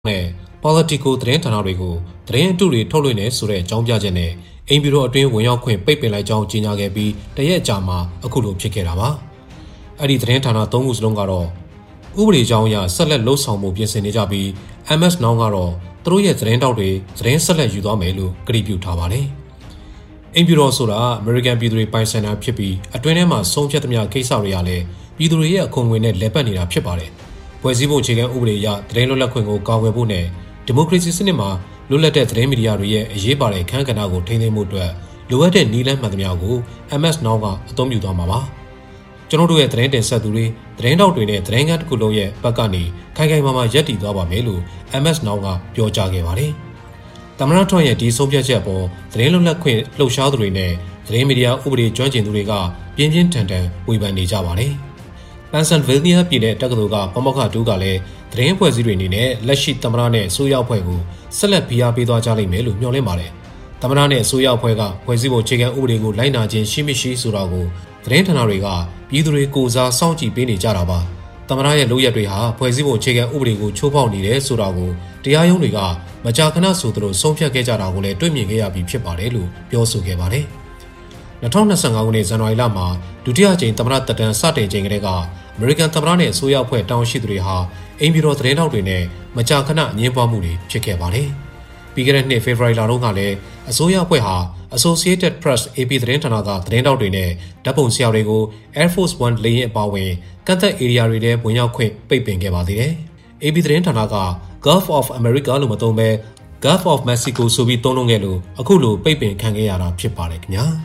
နဲ့ Politico သတင်းဌာနတွေကိုသတင်းအတုတွေထုတ်လွှင့်နေဆိုတဲ့အကြောင်းပြချက်နဲ့အိမ်ဘီရိုအတွင်းဝင်ရောက်ခွင့်ပိတ်ပင်လိုက်ကြောင်းကြေညာခဲ့ပြီးတရက်အကြာမှာအခုလိုဖြစ်ခဲ့တာပါ။အဲ့ဒီသတင်းဌာန၃ခုစလုံးကတော့ဥပဒေကြောင်းအရဆက်လက်လှုပ်ဆောင်မှုပြင်ဆင်နေကြပြီး MS Now ကတော့သူတို့ရဲ့သတင်းတောက်တွေသတင်းဆက်လက်ယူသွားမယ်လို့ကြေညာပြုထားပါတယ်။အိမ်ဘီရိုဆိုတာ American ပြည်သူတွေပိုင်ဆိုင်တာဖြစ်ပြီးအတွင်းထဲမှာဆုံးဖြတ်သမျှကိစ္စတွေကလည်းပြည်သူတွေရဲ့အခွန်ငွေနဲ့လက်ပတ်နေတာဖြစ်ပါတယ်။ဖွဲ့စည်းပုံအခြေခံဥပဒေအရသတင်းလွတ်လပ်ခွင့်ကိုကာကွယ်ဖို့နဲ့ဒီမိုကရေစီစနစ်မှာလွတ်လပ်တဲ့သတင်းမီဒီယာတွေရဲ့အရေးပါတဲ့အခမ်းကဏ္ဍကိုထိန်းသိမ်းမှုအတွက်လိုအပ်တဲ့နည်းလမ်းမှန်သမျှကို MS Now ကအသုံးပြုသွားမှာပါ။ကျွန်တော်တို့ရဲ့သတင်းတင်ဆက်သူတွေသတင်းတောက်တွေနဲ့သတင်းခန်းတစ်ခုလုံးရဲ့ဘက်ကနေခိုင်ခိုင်မာမာရပ်တည်သွားပါမယ်လို့ MS Now ကပြောကြားခဲ့ပါတယ်။သမ္မတထွန်းရဲ့ဒီဆုံးဖြတ်ချက်အပေါ်သတင်းလွတ်လပ်ခွင့်လှုပ်ရှားသူတွေနဲ့သတင်းမီဒီယာဥပဒေကျွမ်းကျင်သူတွေကပြင်းပြင်းထန်ထန်ဝေဖန်နေကြပါတယ်။ Pennsylvania ပြည်နယ်တက္ကသိုလ်ကပမောက္ခတူကလည်းသတင်းဖွဲ့စည်းတွေအနေနဲ့လက်ရှိသမ္မတနဲ့အစိုးရအဖွဲ့ကိုဆက်လက်ဖိအားပေးသွားကြလိမ့်မယ်လို့မျှော်လင့်ပါတယ်။သမ္မတနဲ့အစိုးရအဖွဲ့ကဖွဲ့စည်းပုံအခြေခံဥပဒေကိုလိုက်နာခြင်းရှိမရှိဆိုတာကိုသတင်းဌာနတွေကပြည်သူတွေကိုစားစောင့်ကြည့်ပေးနေကြတာပါ။သမ္မတရဲ့လုပ်ရက်တွေဟာဖွဲ့စည်းပုံအခြေခံဥပဒေကိုချိုးဖောက်နေတယ်ဆိုတာကိုတရားရုံးတွေကမကြာခဏဆိုသလိုဆုံးဖြတ်ခဲ့ကြတာကိုလည်းတွေ့မြင်ခဲ့ရပြီးဖြစ်ပါတယ်လို့ပြောဆိုခဲ့ပါတယ်။2025ခုနှစ်ဇန်နဝါရီလမှာဒုတိယကြိမ်သမ္မတသက်တမ်းစတင်ချိန်ကတည်းကအမေရိကန်သမ္မတနဲ့အစိုးရအဖွဲ့တာဝန်ရှိသူတွေဟာအိမ်ဘီရိုသတင်းတောက်တွေနဲ့မကြာခဏအငြင်းပွားမှုတွေဖြစ်ခဲ့ပါတယ်။ပြီးခဲ့တဲ့နှစ်ဖေဖော်ဝါရီလတုန်းကလည်းအစိုးရအဖွဲ့ဟာ Associated Press AP သတင်းဌာနကသတင်းတောက်တွေနဲ့ဓာတ်ပုံဆရာတွေကို Air Force One လေယာဉ်အပါအဝင်ကန့်သတ်ဧရိယာတွေထဲဝင်ရောက်ခွင့်ပိတ်ပင်ခဲ့ပါသေးတယ်။ AP သတင်းဌာနက Gulf of America လို့မသုံးဘဲ Gulf of Mexico ဆိုပြီးသုံးလုံးခဲ့လို့အခုလိုပိတ်ပင်ခံခဲ့ရတာဖြစ်ပါတယ်ခင်ဗျာ။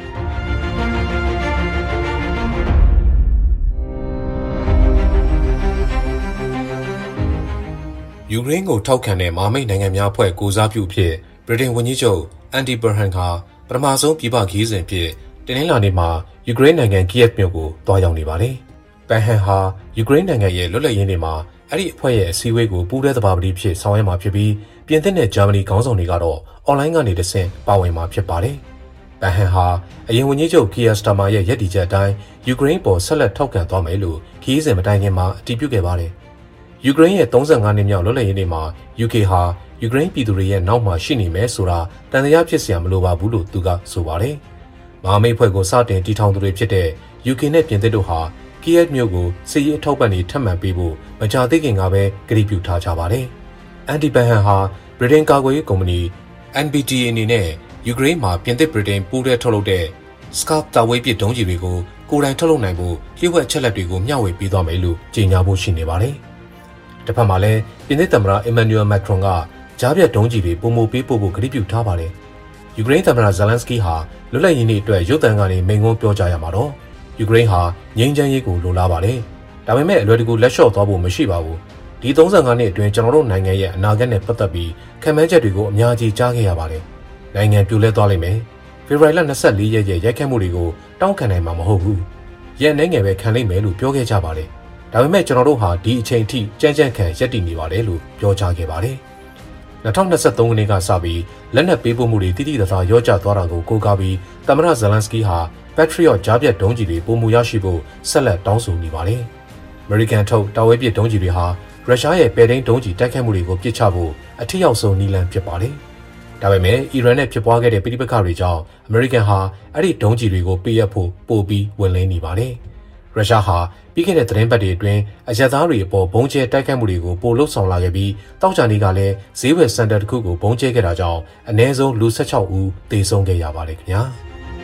ယူကရိန်းကိုထောက်ခံတဲ့မဟာမိတ်နိုင်ငံများအဖွဲ့ကိုစားပြုဖြစ်ဗြိတိန်ဝန်ကြီးချုပ်အန်ဒီဘရဟန်ကပထမဆုံးပြည်ပခရီးစဉ်ဖြစ်တင်နင်္လာနေ့မှာယူကရိန်းနိုင်ငံကီယက်မြို့ကိုတွားရောက်နေပါတယ်။ဘန်ဟန်ဟာယူကရိန်းနိုင်ငံရဲ့လွတ်လပ်ရေးနေ့မှာအဲ့ဒီအဖွဲ့ရဲ့အစည်းအဝေးကိုပူးတွဲသဘာပတိဖြစ်ဆောင်ရွက်မှာဖြစ်ပြီးပြင်သစ်နဲ့ဂျာမနီခေါင်းဆောင်တွေကတော့အွန်လိုင်းကနေတဆင့်ပါဝင်မှာဖြစ်ပါတယ်။ဘန်ဟန်ဟာအရင်ဝန်ကြီးချုပ်ကီယာစတာမာရဲ့ရည်တည်ချက်အတိုင်းယူကရိန်းပေါ်ဆက်လက်ထောက်ခံသွားမယ်လို့ခရီးစဉ်မတိုင်ခင်မှာအတည်ပြုခဲ့ပါတယ်။ယူကရိန်းရဲ့35နှစ်မြောက်လွတ်လပ်ရေးနေ့မှာ UK ဟာယူကရိန်းပြည်သူတွေရဲ့နောက်မှာရှိနေမယ်ဆိုတာတန်တရားဖြစ်စရာမလိုပါဘူးလို့သူကဆိုပါတယ်။မဟာမိတ်ဖွဲ့ကိုစတင်တည်ထောင်သူတွေဖြစ်တဲ့ UK နဲ့ပြင်သစ်တို့ဟာကီယက်မြို့ကိုစစ်ရေးအထောက်ပံ့တွေထပ်မံပေးဖို့မကြာသေးခင်ကပဲကတိပြုထားကြပါတယ်။အန်တီဘန်ဟန်ဟာဗြိတိန်ကာကွယ်ရေးကုမ္ပဏီ NBTA အနေနဲ့ယူကရိန်းမှာပြင်သစ်ဗြိတိန်ပူးတွဲထုတ်လုပ်တဲ့ Scalp တာဝေးပစ်ဒုံးကျည်တွေကိုကိုယ်တိုင်ထုတ်လုပ်နိုင်ဖို့လျှို့ဝှက်ချက်လက်တွေကိုမျှဝေပေးသွားမယ်လို့ကြေညာဖို့ရှိနေပါတယ်။တစ်ဖက်မှာလည်းပြင်သစ်သမ္မတအီမန်နျူယ်မက်ခရွန်ကကြားပြတ်ဒုံးကျည်တွေပုံမပေးပို့ဖို့ကတိပြုထားပါတယ်။ယူကရိန်းသမ္မတဇယ်လန်စကီဟာလွတ်လပ်ရေးနေ့အတွက်ရုပ်သံကနေမိန့်ခွန်းပြောကြားရမှာတော့ယူကရိန်းဟာငြိမ်းချမ်းရေးကိုလိုလားပါတယ်။ဒါပေမဲ့အလွယ်တကူလက်လျှော့သွားဖို့မရှိပါဘူး။ဒီ35နှစ်အတွင်းကျွန်တော်တို့နိုင်ငံရဲ့အနာဂတ်နဲ့ပတ်သက်ပြီးခံမှန်းချက်တွေကိုအများကြီးကြားခဲ့ရပါတယ်။နိုင်ငံပြိုလဲသွားလိမ့်မယ်။ဖေဖော်ဝါရီလ24ရက်ရဲ့ရိုက်ခတ်မှုတွေကိုတောင်းခံနိုင်မှာမဟုတ်ဘူး။ရက်နိုင်ငံပဲခံလိမ့်မယ်လို့ပြောခဲ့ကြပါတယ်။ဒါပေမဲ့ကျွန်တော်တို့ဟာဒီအချိန်ထိကြမ်းကြမ်းခံရပ်တည်နေပါတယ်လို့ပြောကြားခဲ့ပါတယ်။2023ခုနှစ်ကစပြီးလက်နက်ပေးပို့မှုတွေတိတိကျကျရောကျသွားတာကိုကိုးကားပြီးသမ္မတဇယ်လန်စကီဟာ Patriot ကြားပြတ်ဒုံးကျည်တွေပုံမူရရှိဖို့ဆက်လက်တောင်းဆိုနေပါတယ်။ American ထုတ်တာဝေးပစ်ဒုံးကျည်တွေဟာရုရှားရဲ့ပဲ့ထိန်းဒုံးကျည်တိုက်ခိုက်မှုတွေကိုပစ်ချဖို့အထက်ရောက်ဆုံးနည်းလမ်းဖြစ်ပါတယ်။ဒါပေမဲ့အီရန်နဲ့ဖြစ်ပွားခဲ့တဲ့ပဋိပက္ခတွေကြောင့် American ဟာအဲ့ဒီဒုံးကျည်တွေကိုပေးအပ်ဖို့ပို့ပြီးဝင်လင်းနေပါတယ်။ရုရှားဟာပြီးခဲ့တဲ့သတင်းပတ်တွေအတွင်းအရက်သားတွေအပေါ်ဘုံကျဲတိုက်ခိုက်မှုတွေကိုပိုလှုပ်ဆောင်လာခဲ့ပြီးတောက်ချာနေကလည်းဈေးဝယ်စင်တာတစ်ခုကိုဘုံကျဲခဲ့တာကြောင့်အနည်းဆုံးလူ16ဦးသေဆုံးခဲ့ရပါတယ်ခင်ဗျာ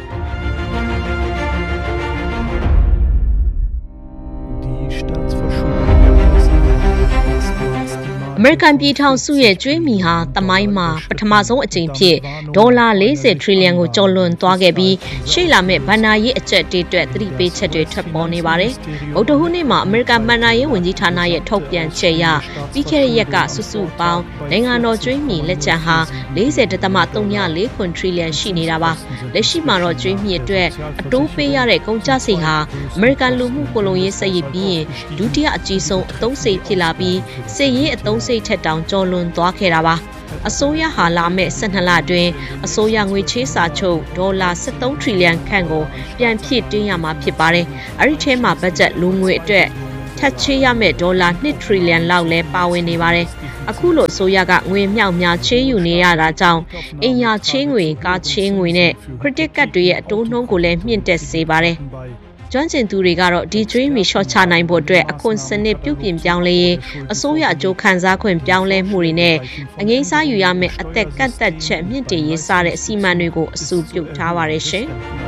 အမေရိကန်ပြည်ထောင်စုရဲ့ကျွေးမီဟာတမိုင်းမှာပထမဆုံးအကြိမ်ဖြစ်ဒေါ်လာ40ထရီလီယံကိုကျော်လွန်သွားခဲ့ပြီးရှေ့လာမဲ့ဘဏ္ဍာရေးအကျပ်တေးအတွက်သတိပေးချက်တွေထွက်ပေါ်နေပါတယ်။ဗုဒ္ဓဟူးနေ့မှာအမေရိကန်ဘဏ္ဍာရေးဝန်ကြီးဌာနရဲ့ထုတ်ပြန်ချက်အရပြီးခဲ့တဲ့ရက်ကစုစုပေါင်းနိုင်ငံတော်ကျွေးမီလက်ကျန်ဟာ40.34ထရီလီယံရှိနေတာပါ။လက်ရှိမှာတော့ကျွေးမီအတွက်အတိုးပေးရတဲ့ကုန်ကျစရိတ်ဟာအမေရိကန်လူမှုကိုလုံရေးစရိတ်ပြီးရင်ဒုတိယအကြီးဆုံးအသုံးစရိတ်ဖြစ်လာပြီးစစ်ရေးအသုံးစိတ်ထက်တောင်ကျော်လွန်သွားခဲ့တာပါအစိုးရဟာလာမဲ့12လအတွင်းအစိုးရငွေချေးစာချုပ်ဒေါ်လာ73ထရီလီယံခန့်ကိုပြန်ဖြည့်တင်းရမှာဖြစ်ပါတယ်အဲ့ဒီထဲမှာဘတ်ဂျက်လူငွေအတွက်ထပ်ချေးရမယ့်ဒေါ်လာ2 trillion လောက်လဲပါဝင်နေပါတယ်အခုလိုဆိုရကငွေမြောက်များချေးယူနေရတာကြောင့်အင်ယာချေးငွေကားချေးငွေနဲ့ credit card တွေရဲ့အတိုးနှုန်းကိုလည်းမြင့်တက်စေပါတယ်ကျွမ်းကျင်သူတွေကတော့ဒီကျွေးမီရှော့ချနိုင်ဖို့အတွက်အခွန်စနစ်ပြုပြင်ပြောင်းလဲရေးအစိုးရအကျိုးခံစားခွင့်ပြောင်းလဲမှုတွေနဲ့အငိမ့်စားယူရမယ့်အသက်ကန့်သက်ချက်မြင့်တင်ရေးစတဲ့အစီအမံတွေကိုအစုပြုထားပါတယ်ရှင်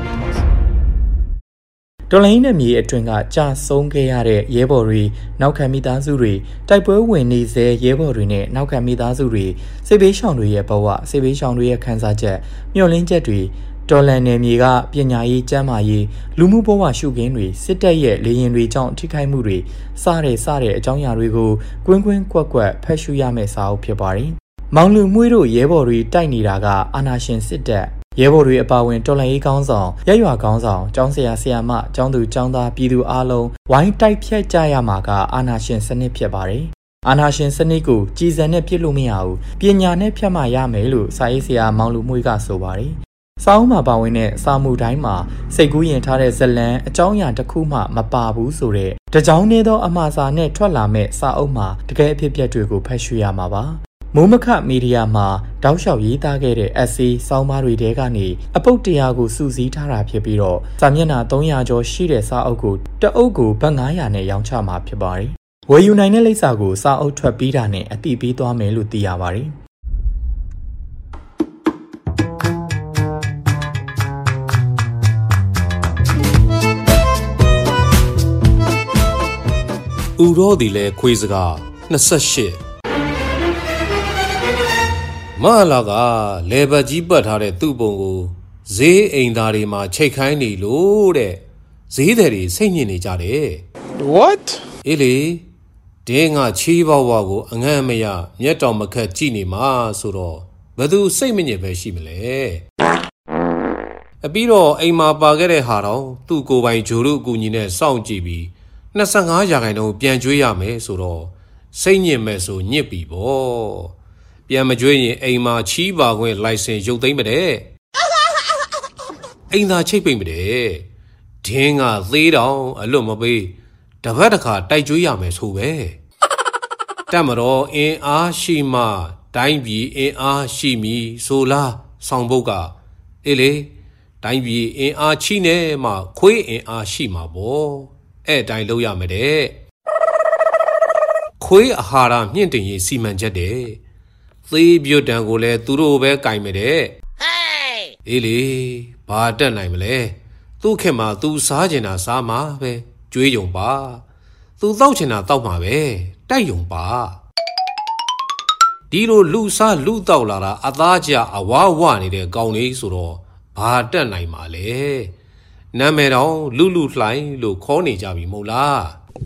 တော်လိုင်းနဲ့မြေအတွင်းကကြာဆုံးခဲ့ရတဲ့ရဲဘော်တွေနောက်ခံမိသားစုတွေတိုက်ပွဲဝင်နေစေရဲဘော်တွေနဲ့နောက်ခံမိသားစုတွေစိတ်ဘေးရှောင်တွေရဲ့ဘဝစိတ်ဘေးရှောင်တွေရဲ့ခံစားချက်မျှော်လင့်ချက်တွေတော်လန်နယ်မြေကပညာရေးကျန်းမာရေးလူမှုဘဝရှုခင်းတွေစစ်တပ်ရဲ့လေရင်တွေကြောင့်ထိခိုက်မှုတွေစတဲ့အကြောင်းအရာတွေကိုကွင်းကွင်းကွက်ကွက်ဖတ်ရှုရမယ့်စာအုပ်ဖြစ်ပါတယ်။မောင်လူမွေးတို့ရဲဘော်တွေတိုက်နေတာကအာဏာရှင်စစ်တပ်ရဲဘော်တွေအပါအဝင်တော်လှန်ရေးကောင်းဆောင်ရက်ရွာကောင်းဆောင်ကျောင်းဆရာဆရာမကျောင်းသူကျောင်းသားပြည်သူအားလုံးဝိုင်းတိုက်ဖြတ်ကြရမှာကအာဏာရှင်စနစ်ဖြစ်ပါတယ်။အာဏာရှင်စနစ်ကိုကြည်စံနဲ့ပြစ်လို့မရဘူးပညာနဲ့ဖြတ်မှရမယ်လို့စာရေးဆရာမောင်လူမွေးကဆိုပါတယ်။စာအုပ်မှာပါဝင်တဲ့စာမှုတိုင်းမှာစိတ်ကူးရင်ထားတဲ့ဇလံအကြောင်းအရာတစ်ခုမှမပါဘူးဆိုတဲ့တကြောင်နေသောအမှားစာနဲ့ထွက်လာမဲ့စာအုပ်မှာတကယ်အဖြစ်ပြက်တွေကိုဖတ်ရှုရမှာပါ။မိုးမခမီဒီယာမှာတောက်လျှောက်ရေးသားခဲ့တဲ့ essay ဆောင်းပါးတွေထဲကနေအပုတ်100ကိုစုစည်းထားတာဖြစ်ပြီးတော့စာမျက်နှာ300ကျော်ရှိတဲ့စာအုပ်ကိုတအုပ်ကိုဘတ်900နဲ့ရောင်းချမှာဖြစ်ပါတယ်။ဝယ်ယူနိုင်တဲ့လိပ်စာကိုစာအုပ်ထွက်ပြီးတာနဲ့အတိပေးသွားမယ်လို့သိရပါတယ်။ဦးရောသည်လဲခွေးစကား28မလာကလေဘကြီးပတ်ထားတဲ့သူ့ပုံကိုဈေးအိမ်သားတွေမှာချိတ်ခိုင်းနေလို့တဲ့ဈေးတွေစိတ်ညစ်နေကြတယ် What အေးလေဒင်းကချီးပေါဝါကိုအငန့်မရမျက်တောင်မခက်ကြည့်နေမှာဆိုတော့ဘသူစိတ်မညစ်ပဲရှိမလဲအပြီးတော့အိမ်မှာပါခဲ့တဲ့ဟာတော့သူ့ကိုယ်ပိုင်ဂျိုရုအကူညီနဲ့စောင့်ကြည့်ပြီး25%ပြန်ကျွေးရမယ်ဆိုတော့စိတ်ညစ်မဲ့ဆိုညစ်ပြီပေါ့ပြန်မကျွေးရင်အိမ်မှာချီးပါခွင့်လိုင်စင်ရုပ်သိမ်းမတဲ့အိမ်သာချိတ်ပိတ်မတဲ့ဒင်းကသေးတောင်အလွတ်မပေးတပတ်တစ်ခါတိုက်ကျွေးရမယ်ဆိုပဲတက်မတော်အင်အားရှိမှတိုင်းပြည်အင်အားရှိမည်ဆိုလားဆောင်ဘုတ်ကအေးလေတိုင်းပြည်အင်အားချိနေမှခွေးအင်အားရှိမှာပေါ့အဲ့တိုင်းလုပ်ရမယ်တဲ့ခွေးအာဟာရမြင့်တင်ရေးစီမံချက်တဲ့သေးပြွတ်တံကိုလည်းသူတို့ပဲကင်မယ်တဲ့အေးလေဘာတက်နိုင်မလဲသူ့ခင်မှာသူစားကျင်တာစားမှာပဲကြွေးယုံပါသူတောက်ချင်တာတောက်မှာပဲတိုက်ယုံပါဒီလိုလူစားလူတောက်လာတာအသားကျအဝါဝနေတဲ့ကောင်လေးဆိုတော့ဘာတက်နိုင်မှာလဲနာမည်တော်လူလှိုင်းလို့ခေါ်နေကြပြီမဟုတ်လား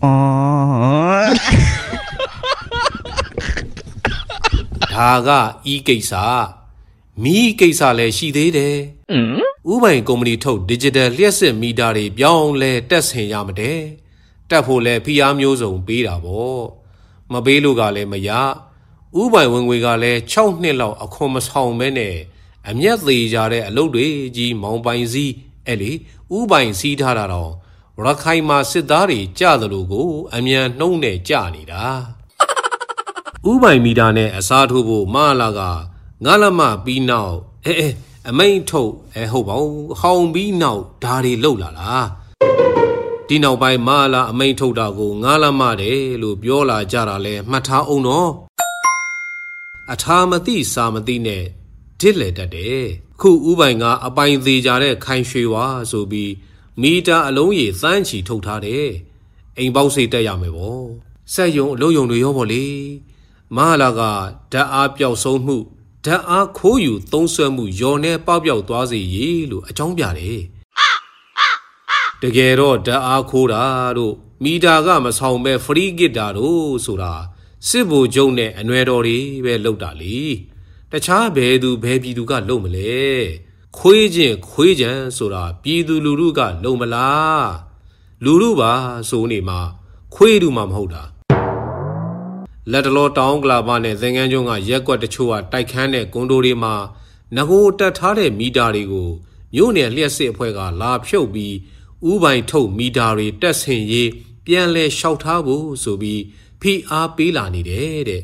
ဒါကဤကိစ္စမီးကိစ္စလည်းရှိသေးတယ်ဥပိုင်ကုမ္ပဏီထုတ် digital လျှက်စစ်မီတာတွေပြောင်းလဲတက်ဆင်ရမတဲ့တက်ဖို့လဲဖိအားမျိုးစုံပေးတာပေါ့မပေးလို့ကလည်းမရဥပိုင်ဝင်ငွေကလည်း6နှစ်လောက်အခွန်မဆောင်မဲနဲ့အမျက်သေးကြတဲ့အလုပ်တွေကြီးမောင်ပိုင်စည်းအဲ့လေဥပိုင်စီးထားတာတော့ရခိုင်မှာစစ်သားတွေကြသလိုကိုအမြန်နှုံးနဲ့ကြနေတာဥပိုင်မီတာနဲ့အစားထိုးဖို့မလာကငါလမပြီးနောက်အမိန်ထုတ်ဟုတ်ပါဘူးဟောင်ပြီးနောက်ဒါတွေလှုပ်လာလားဒီနောက်ပိုင်းမလာအမိန်ထုတ်တာကိုငါလမတယ်လို့ပြောလာကြတာလဲမှတ်ထားအောင်နော်အထာမသိစာမသိနဲ့တစ်လေတတ်တယ်ခုဥပိုင်ကအပိုင်သေးကြတဲ့ခိုင်ရွှေဝါဆိုပြီးမီတာအလုံးကြီးသန်းချီထုတ်ထားတယ်အိမ်ပေါက်စိတ်တက်ရမယ်ဗောစက်ယုံအလုံးယုံတွေရောဗောလေမဟာလာကဓာတ်အားပျောက်ဆုံးမှုဓာတ်အားခိုးယူသုံးစွဲမှုရော်နေပေါက်ပြောက်သွားစေရလို့အကြောင်းပြတယ်တကယ်တော့ဓာတ်အားခိုးတာတို့မီတာကမဆောင်ပဲဖရီးဂစ်တာတို့ဆိုတာစစ်ဗိုလ်ချုပ်နဲ့အနွယ်တော်တွေပဲလုပ်တာလေတခြားဘယ်သူဘယ်ပြည်သူကလုပ်မလဲခွေးချင်းခွေးချံဆိုတာပြည်သူလူထုကလုပ်မလားလူထုပါဆိုနေမှာခွေးတူမှမဟုတ်တာလက်တလောတောင်းကလာပါနဲ့သင်္ကန်းကျွန်းကရက်ကွက်တချို့ကတိုက်ခန်းတဲ့ကွန်ဒိုတွေမှာငကိုတက်ထားတဲ့မီတာတွေကိုမြို့နယ်လျှက်စစ်အဖွဲ့ကလာဖြုတ်ပြီးဥပိုင်ထုတ်မီတာတွေတက်ဆင်ရေးပြန်လဲလျှောက်ထားဖို့ဆိုပြီးဖိအားပေးလာနေတယ်တဲ့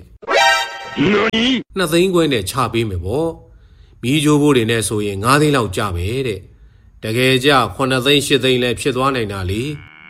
2 သိန်းခွဲနဲ့ချပေးမယ်ပေါ့မီးကြိုးဖို့တွေနဲ့ဆိုရင်9 သိန်းလောက်ကျမယ်တဲ့တကယ်ကြ9 သိန်း10 သိန်းလည်းဖြစ်သွားနိုင်တာလေ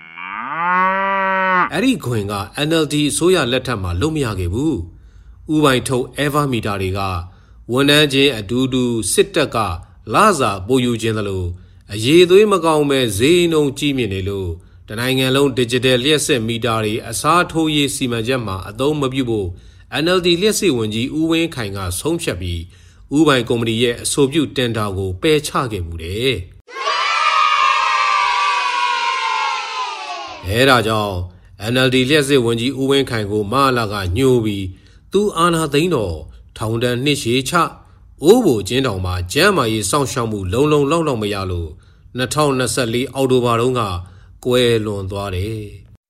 အဲ့ဒီခွင်က NLD အစိုးရလက်ထက်မှာလုံးမရခဲ့ဘူးဥပိုင်ထုတ် Ever Meter တွေကဝန်ထမ်းချင်းအတူတူစစ်တပ်ကလစာပို့ယူခြင်းသလိုအရေးသွေးမကောင်းမဲ့ဈေးနှုန်းကြီးမြင့်နေလို့တနိုင်ငံလုံး digital လျှက်စစ်မီတာတွေအစားထိုးရေးစီမံချက်မှာအသုံးမပြုဖို့ NLD လျှက်စစ်ဝန်ကြီးဦးဝင်းခိုင်ကဆုံးဖြတ်ပြီးဥပိုင်ကုမ္ပဏီရဲ့အဆိုပြုတင်ဒါကိုပယ်ချခဲ့မှုတယ်အဲဒါကြောင့် NLD လျှက်စစ်ဝန်ကြီးဦးဝင်းခိုင်ကိုမဟာလာကညှိုးပြီးသူအာဏာသိမ်းတော့ထောင်ဒဏ်နှစ်ရှည်ချအိုးဘိုကျင်းတောင်မှာကျမ်းမာရေးစောင့်ရှောက်မှုလုံလောက်မရလို့2024အောက်တိုဘာတုန်းကကွဲလွန်သွားတယ်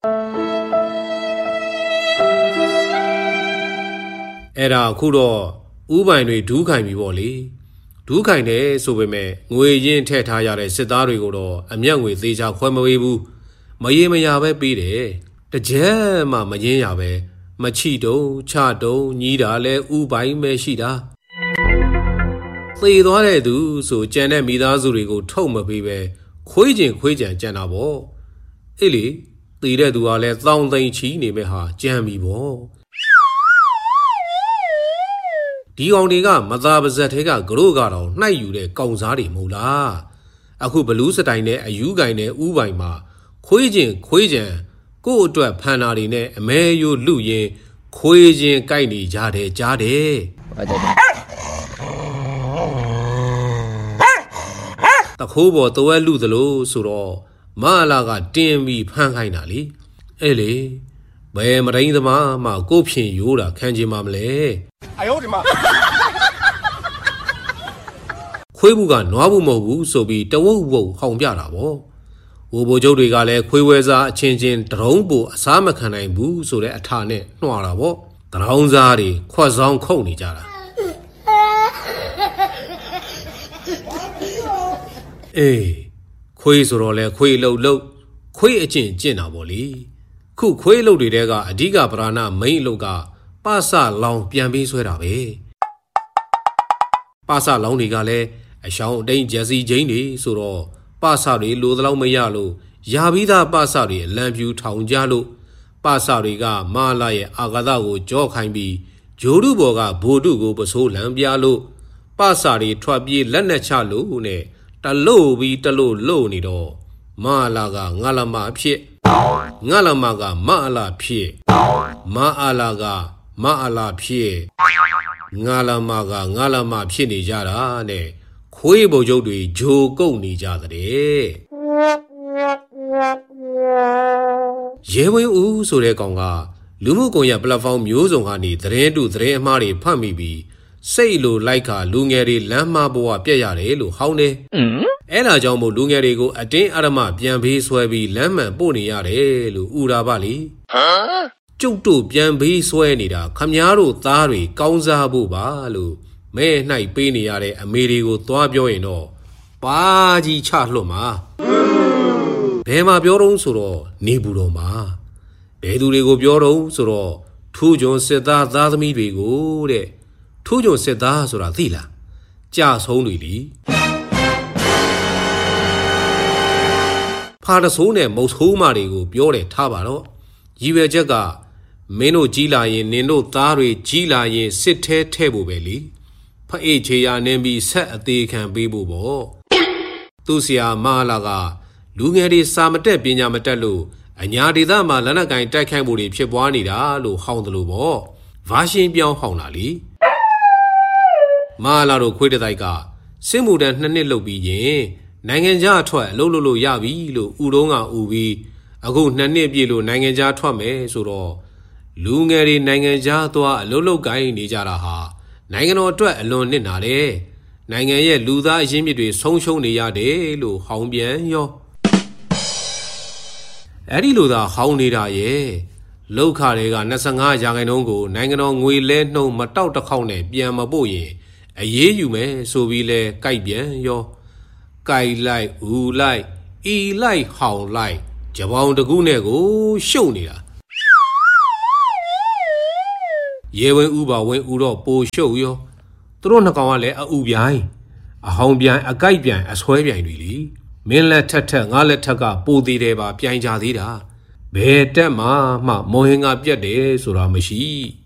အဲ့ဒါအခုတော့ဥပိုင်တွေဒူးခိုင်ပြီပေါ့လေဒူးခိုင်တယ်ဆိုပေမဲ့ငွေရင်းထည့်ထားရတဲ့စစ်သားတွေကိုတော့အမျက်ငွေသေးချခွဲမပေးဘူးမရေမရပဲပေးတယ်တကြက်မှမရင်းရပဲမချီတုံချတုံညီးတာလဲဥပိုင်ပဲရှိတာသေသွားတဲ့သူဆိုကြံတဲ့မိသားစုတွေကိုထုတ်မပေးပဲခွေးကျင်ကြံတာပေါ့အေးလေသေတဲ့သူကလည်းတောင်းသိမ်းချီနေမဲ့ဟာကြံပြီပေါ့ဒီကောင်တွေကမသားပါဇက်ထဲကကရို့ကတော့နှိုက်ယူတဲ့ကောင်စားတွေမဟုတ်လားအခုဘလူးစတိုင်နဲ့အယူကိုင်နဲ့ဥပိုင်မှာခွေးကျင်ကို့အတွက်ဖန်နာတွေနဲ့အမဲယိုလူရင်ခွေးချင်းကြိုက်နေကြတယ်ကြားတယ်တခိုးပေါ်တဝဲလူသလိုဆိုတော့မဟာလာကတင်းပြီးဖမ်းခိုင်းတာလေအဲ့လေဘယ်မတိုင်းသမားမှကို့ဖြင့်ရိုးတာခံချင်မှာမလဲအယောဒီမှာခွေးဘူးကနွားဘူးမဟုတ်ဘူးဆိုပြီးတဝုတ်ဝုတ်ဟောင်ပြတာပေါ့ဝိုးဘိုးကျုပ်တွေကလည်းခွေးဝဲစားအချင်းချင်းတရုံးပူအစားမခံနိုင်ဘူးဆိုတဲ့အထာနဲ့နှွာတာပေါ့တရောင်းစားတွေခွက်ဆောင်ခုတ်နေကြတာအေးခွေးဆိုတော့လဲခွေးလှုပ်ခွေးအကျင့်ကျင့်တာပေါ့လေခုခွေးလှုပ်တွေတဲကအဓိကပဓာနာမိန်အလုပ်ကပစလောင်ပြန်ပြီးဆွဲတာပဲပစလောင်တွေကလည်းအရှောင်းအတိန်ဂျက်စီချင်းတွေဆိုတော့ပစတွေလိုသလောက်မရလို့ယာပြီးသားပစတွေအလံပြူထောင်ကြလို့ပစတွေကမာလာရဲ့အာဃာတကိုကြောခိုင်းပြီးဂျိုးတုဘော်ကဘိုတုကိုပစိုးလံပြလို့ပစတွေထွက်ပြေးလက်နဲ့ချလို့နဲ့တလို့ပြီးတလို့လို့နေတော့မာလာကငါလမဖြစ်ငါလမကမအလာဖြစ်မအလာကမအလာဖြစ်ငါလမကငါလမဖြစ်နေကြတာနဲ့ခွေးဘုံကျုပ်တွေဂျိုကုတ်နေကြတဲ့ရဲဝင်းဦးဆိုတဲ့ကောင်ကလူမှုကွန်ရက်ပလက်ဖောင်းမျိုးစုံကနေသတင်းတုသတင်းအမှားတွေဖတ်မိပြီးစိတ်လိုလိုက်ခါလူငယ်တွေလမ်းမဘဝပြက်ရတယ်လို့ဟောင်းတယ်အဲ့ဒါကြောင့်မို့လူငယ်တွေကိုအတင်းအဓမ္မပြန်ပေးဆွဲပြီးလမ်းမှန်ပို့နေရတယ်လို့ဥရာပါလေကျုပ်တို့ပြန်ပေးဆွဲနေတာခမားတို့သားတွေကောင်းစားဖို့ပါလို့မဲနှိုက်ပေးနေရတဲ့အမေတွေကိုသွားပြောရင်တော့ပါကြီးချလွတ်မှာဘယ်မှာပြောတော့ဆိုတော့နေဘူးတော်မှာဘယ်သူတွေကိုပြောတော့ဆိုတော့ထူးချွန်စစ်သားသားသမီးတွေကိုတဲ့ထူးချွန်စစ်သားဆိုတာသိလားကြဆုံးတွေလीဖာတဆိုးနဲ့မုတ်ဆိုးမတွေကိုပြောတယ်ထားပါတော့ရည်ရွယ်ချက်ကမင်းတို့ကြီးလာရင်နင်တို့သားတွေကြီးလာရင်စစ်ထဲထဲဖို့ပဲလीဖအေးချေရနင်းပြီးဆက်အသေးခံပေးဖို့ပေါ့သူဆရာမဟာလာကလူငယ်တွေစာမတက်ပညာမတက်လို့အညာဒေသမှာလက်နက်ကင်တိုက်ခိုက်မှုတွေဖြစ်ပွားနေတာလို့ဟောင်းတယ်လို့ပေါ့ဗာရှင်းပြောင်းဟောင်းတာလीမဟာလာတို့ခွေးတတိုက်ကစစ်မှုတန်း2 နှစ်လုပ်ပြီးရင်နိုင်ငံခြားအထွက်အလုပ်လုပ်လို့ရပြီလို့ဥတုံးကဥပြီးအခု2 နှစ်ပြည့်လို့နိုင်ငံခြားထွက်မယ်ဆိုတော့လူငယ်တွေနိုင်ငံခြားသွားအလုပ်လုပ်ကိုင်းနေကြတာဟာနိုင်ငံတော်အတွက်အလွန်နစ်နာတယ်နိုင်ငံရဲ့လူသားအရင်းမြစ်တွေဆုံးရှုံးနေရတယ်လို့ဟောင်းပြန်ရောအဲ့ဒီလိုသာဟောင်းနေတာရဲ့လောက်ခတွေက25 ရာခိုင်နှုန်းကိုနိုင်ငံတော်ငွေလဲနှုန်းမတောက်တစ်ခေါက်နဲ့ပြန်မပို့ရင်အရေးယူမယ်ဆိုပြီးလဲကြိုက်ပြန်ရောကြိုက်လိုက်ဦးလိုက်ဤလိုက်ဟောင်းလိုက်ဂျပောင်တကူးနဲ့ကိုရှုပ်နေတာရေဝင်ဥပါဝင်ဥတော့ပိုရှုပ်ရောသူတို့နှစ်ကောင်ကလည်းအဥပြိုင်အဟောင်ပြိုင်အကိုက်ပြိုင်အဆွဲပြိုင်တွေလीမင်းလက်ထက်ငါလက်ထက်ကပိုသေးတယ်ပါပြိုင်ကြသေးတာဘယ်တက်မှမော်ဟင်ကပြက်တယ်ဆိုတာမရှိ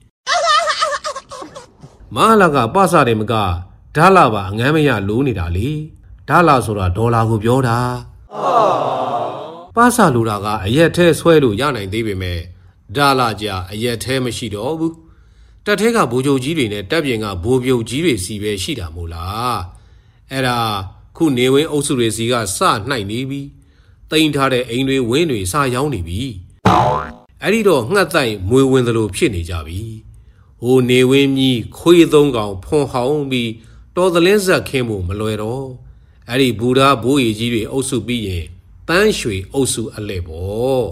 မဟာလာကပစတယ်မကဓာလာပါအငမ်းမရလိုးနေတာလေဓာလာဆိုတာဒေါ်လာကိုပြောတာပစလိုတာကအရက်ထဲဆွဲလို့ရနိုင်သေးပေမဲ့ဓာလာကြအရက်ထဲမရှိတော့ဘူးတက်ထဲကဘိုးချုပ်ကြီးတွေနဲ့တက်ပြင်ကဘိုးပြုတ်ကြီးတွေစီပဲရှိတာမို့လားအဲ့ဒါခုနေဝင်းအုပ်စုတွေစီကစနှိုက်နေပြီတိန်ထားတဲ့အိမ်တွေဝင်းတွေစရောင်းနေပြီအဲ့ဒီတော့ငှက်တိုင်မွေဝင်သလိုဖြစ်နေကြပြီဟိုနေဝင်းကြီးခွေးသုံးကောင်ဖွန်ဟောင်းပြီးတော်သလင်းဆက်ခင်းဖို့မလွယ်တော့အဲ့ဒီဘူဓာဘိုးရီကြီးတွေအုပ်စုပြီးရင်ပန်းရွှေအုပ်စုအလဲပေါ့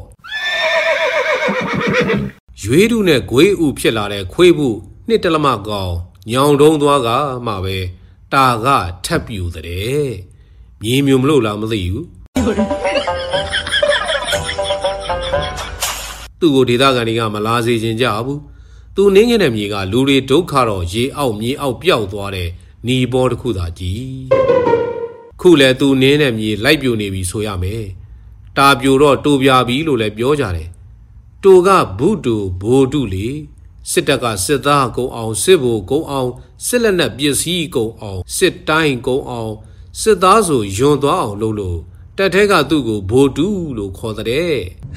ရွေးတုနဲ့ဂွေးဥဖြစ်လာတဲ့ခွေးဘူးနှစ်တလမကောင်ညောင်တုံးသွားကမှပဲတာကထပ်ပြူတဲ့မြင်းမျိုးမလို့လားမသိဘူးသူ့ကိုဒေသခံတွေကမလာစေချင်ကြဘူးသူနင်းခဲ့တဲ့မြေကလူတွေဒုက္ခတော့ရေအောက်မြေအောက်ပျောက်သွားတဲ့နီဘောတစ်ခုသာကြည်ခုလဲသူနင်းတဲ့မြေလိုက်ပြိုနေပြီဆိုရမယ်တာပြိုတော့တူပြပြီလို့လည်းပြောကြတယ်တူကဘုတူဘိုတုလေစစ်တပ်ကစစ်သားကုံအောင်စစ်ဘိုကုံအောင်စစ်လက်နက်ပစ္စည်းကုံအောင်စစ်တိုင်းကုံအောင်စစ်သားဆိုယွန်သွားအောင်လုပ်လို့တက်ထဲကသူ့ကိုဘိုတူလို့ခေါ်တဲ့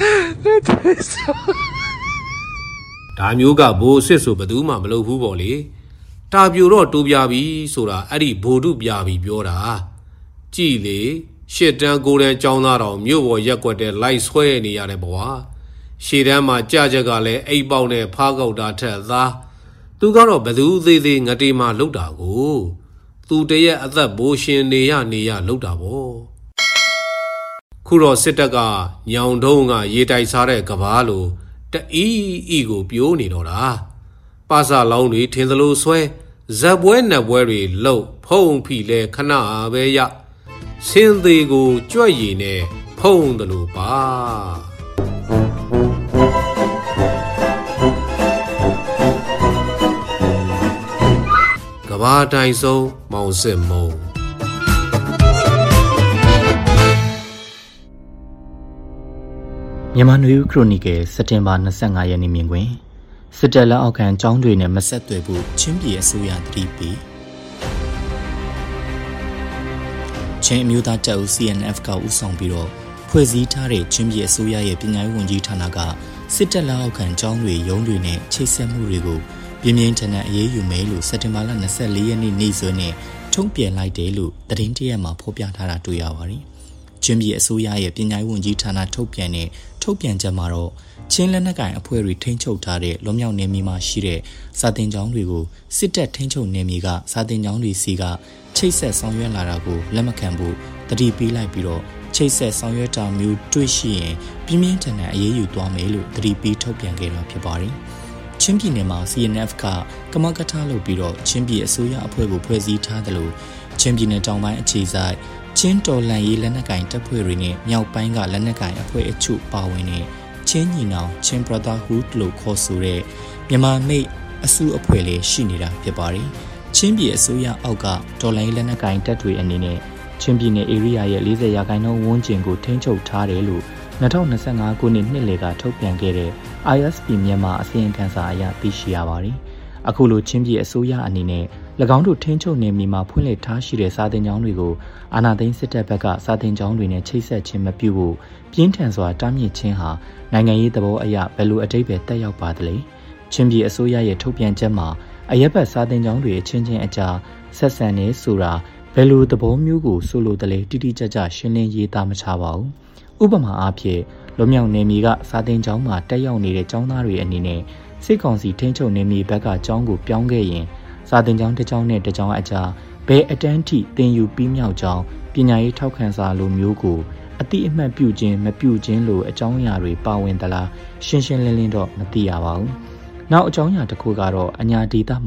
ဒါမျိုးကဘိုစစ်ဆိုဘယ်သူမှမလုပ်ဘူးပေါ့လေတာပြိုတော့တူပြပြီဆိုတာအဲ့ဒီဘိုတုပြပြီပြောတာကြည်လေရှစ်တန်းကိုယ်တန်းចောင်းသားတော်မြို့ပေါ်ရက်ွက်တဲ့လိုက်ဆွဲနေရတဲ့ဘဝရှေ့တန်းမှာကြကြက်ကလည်းအိပ်ပေါက်နဲ့ဖားကောက်တာထက်သားသူကတော့ဘသူသေးသေးငတေမာလှုပ်တာကိုသူတရက်အသက်ဘိုးရှင်နေရလှုပ်တာပေါ့ခုတော့စစ်တပ်ကညောင်တုံးကရေတိုက်စားတဲ့ကဘာလိုတအီးကိုပြိုးနေတော့တာပါစာလောင်းတွေထင်သလိုဆွဲဇက်ပွဲနက်ပွဲတွေလှုပ်ဖုံဖိလဲခဏပဲရစင်းသေးကိုကြွက်ရည်နဲ့ဖုံသလိုပါကဘာတိုင်ဆုံးမောင်စစ်မုံမြန်မာနွေဦးခရိုနီကယ်စက်တင်ဘာ25ရက်နေ့မြင်ကွင်းစစ်တပ်လက်အောက်ခံကျောင်းတွေနဲ့မဆက်သွယ်ဖို့ချင်းပြည်အစိုးရသတိပေးချင်းအမျိုးသားတပ်ဦး CNF ကဦးဆောင်ပြီးတော့ဖွဲ့စည်းထားတဲ့ချင်းပြည်အစိုးရရဲ့ပညာရေးဝန်ကြီးဌာနကစစ်တပ်လက်အောက်ခံကျောင်းတွေရုံးတွေနဲ့ချိတ်ဆက်မှုတွေကိုပြင်းပြင်းထန်ထန်အရေးယူမယ်လို့စက်တင်ဘာလ24ရက်နေ့နေ့စွဲနဲ့ထုံ့ပြန်လိုက်တယ်လို့သတင်းတရက်မှာဖော်ပြထားတာတွေ့ရပါတယ်။ချင်းပြည်အစိုးရရဲ့ပညာရေးဝန်ကြီးဌာနထုတ်ပြန်တဲ့ထုတ်ပြန်ချက်မှာတော့ချင်းလက်နက်ကိုင်အဖွဲ့တွေထိန်းချုပ်ထားတဲ့လွန်မြောက်နယ်မြေမှာရှိတဲ့စာသင်ကျောင်းတွေကိုစစ်တပ်ထိန်းချုပ်နယ်မြေကစာသင်ကျောင်းတွေစီကချိတ်ဆက်ဆောင်ရွက်လာတာကိုလက်မခံဖို့တတိပေးလိုက်ပြီးတော့ချိတ်ဆက်ဆောင်ရွက်တာမျိုးတွေ့ရှိရင်ပြင်းပြင်းထန်ထန်အရေးယူသွားမယ်လို့တတိပေးထုတ်ပြန်ခဲ့တာဖြစ်ပါတယ်။ချင်းပြည်နယ်မှာ CNF ကကမကထလုပ်ပြီးတော့ချင်းပြည်အစိုးရအဖွဲ့ကိုဖွဲ့စည်းထားတယ်လို့ချင်းပြည်နယ်တောင်ပိုင်းအခြေစိုက်ချင်းတော်လန်ရေးလက်နက်ကင်တပ်ဖွဲ့တွေနဲ့မြောက်ပိုင်းကလက်နက်ကင်အဖွဲ့အချို့ပါဝင်တဲ့ချင်းညီနောင်ချင်း Brotherhood လို့ခေါ်ဆိုတဲ့မြန်မာမိတ်အစုအဖွဲ့လေးရှိနေတာဖြစ်ပါတယ်။ချင်းပြည်အစိုးရအောက်ကတော်လန်ရေးလက်နက်ကင်တပ်တွေအနေနဲ့ချင်းပြည်နယ် area ရဲ့40%ဝန်းကျင်ကိုထိန်းချုပ်ထားတယ်လို့2025ခုနှစ်နှစ်လယ်ကထုတ်ပြန်ခဲ့တဲ့ ISP မြန်မာအစီရင်ခံစာအရသိရှိရပါတယ်။အခုလိုချင်းပြည်အစိုးရအနေနဲ့၎င်းတို့ထိန်းချုပ်နေမြေမှာဖွင့်လှစ်ထားရှိတဲ့စာသင်ကျောင်းတွေကိုအာဏာသိမ်းစစ်တပ်ဘက်ကစာသင်ကျောင်းတွေနဲ့ချိတ်ဆက်ခြင်းမပြုဖို့ပြင်းထန်စွာတားမြစ်ခြင်းဟာနိုင်ငံရေးသဘောအရဘယ်လိုအဓိပ္ပာယ်တက်ရောက်ပါသလဲ။ချင်းပြည်အစိုးရရဲ့ထုတ်ပြန်ချက်မှာအရက်ဘတ်စာသင်ကျောင်းတွေအချင်းချင်းအကြားဆက်ဆံနေဆိုတာဘယ်လိုသဘောမျိုးကိုဆိုလိုတယ်လဲတိတိကျကျရှင်းလင်းရေးသားမထားပါဘူး။ဥပမာအားဖြင့်လွန်မြောက်နယ်မြေကစာသင်ကျောင်းမှာတက်ရောက်နေတဲ့ကျောင်းသားတွေအနေနဲ့စစ်ကောင်စီထိန်းချုပ်နယ်မြေဘက်ကကျောင်းကိုပြောင်းခဲ့ရင်စာသင်ကျောင်းတစ်ကျောင်းနဲ့တစ်ကျောင်းအကြားဘယ်အတန်းထိသင်ယူပြီးမြောက်ကြောင်းပညာရေးထောက်ခံစာလိုမျိုးကိုအတိအမှတ်ပြုခြင်းမပြုခြင်းလိုအကြောင်းအရာတွေပါဝင်သလားရှင်းရှင်းလင်းလင်းတော့မသိရပါဘူး။နောက်အကြောင်းအရာတစ်ခုကတော့အညာဒေသမှာ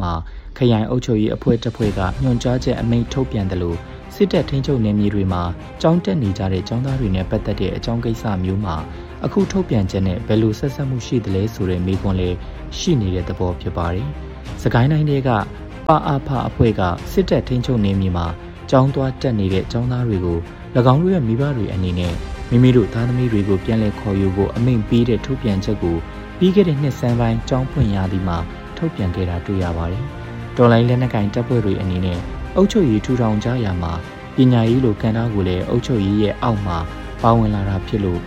ခရိုင်အုပ်ချုပ်ရေးအဖွဲ့တစ်ဖွဲ့ကညွှန်ကြားချက်အမိန့်ထုတ်ပြန်တယ်လို့စစ်တပ်ထိန်းချုပ်နယ်မြေတွေမှာကြောင်းတက်နေကြတဲ့ကျောင်းသားတွေနဲ့ပတ်သက်တဲ့အကြောင်းကိစ္စမျိုးမှာအခုထုတ်ပြန်ချက်နဲ့ဘယ်လိုဆက်စပ်မှုရှိသလဲဆိုတဲ့မေးခွန်းလေးရှိနေတဲ့သဘောဖြစ်ပါတယ်။စကိုင်းတိုင်းတွေကပါအာဖအဖွဲ့ကစစ်တပ်ထိန်းချုပ်နယ်မြေမှာကျောင်းသွားတက်နေတဲ့ကျောင်းသားတွေကို၎င်းတို့ရဲ့မိဘတွေအနေနဲ့မိမိတို့သားသမီးတွေကိုပြန်လည်ခေါ်ယူဖို့အမိန့်ပေးတဲ့ထုတ်ပြန်ချက်ကိုပြီးခဲ့တဲ့နှစ်ဆန်းပိုင်းကျောင်းဖွင့်ရသည်မှာထုတ်ပြန်ခဲ့တာတွေ့ရပါတယ်။တော်လိုင်းလက်နက်ကင်တပ်ဖွဲ့တွေအနေနဲ့အုပ်ချုပ်ရေးထူထောင်ကြရမှာပညာရေးလိုကဏ္ဍကိုလည်းအုပ်ချုပ်ရေးရဲ့အောက်မှာပါဝင်လာတာဖြစ်လို့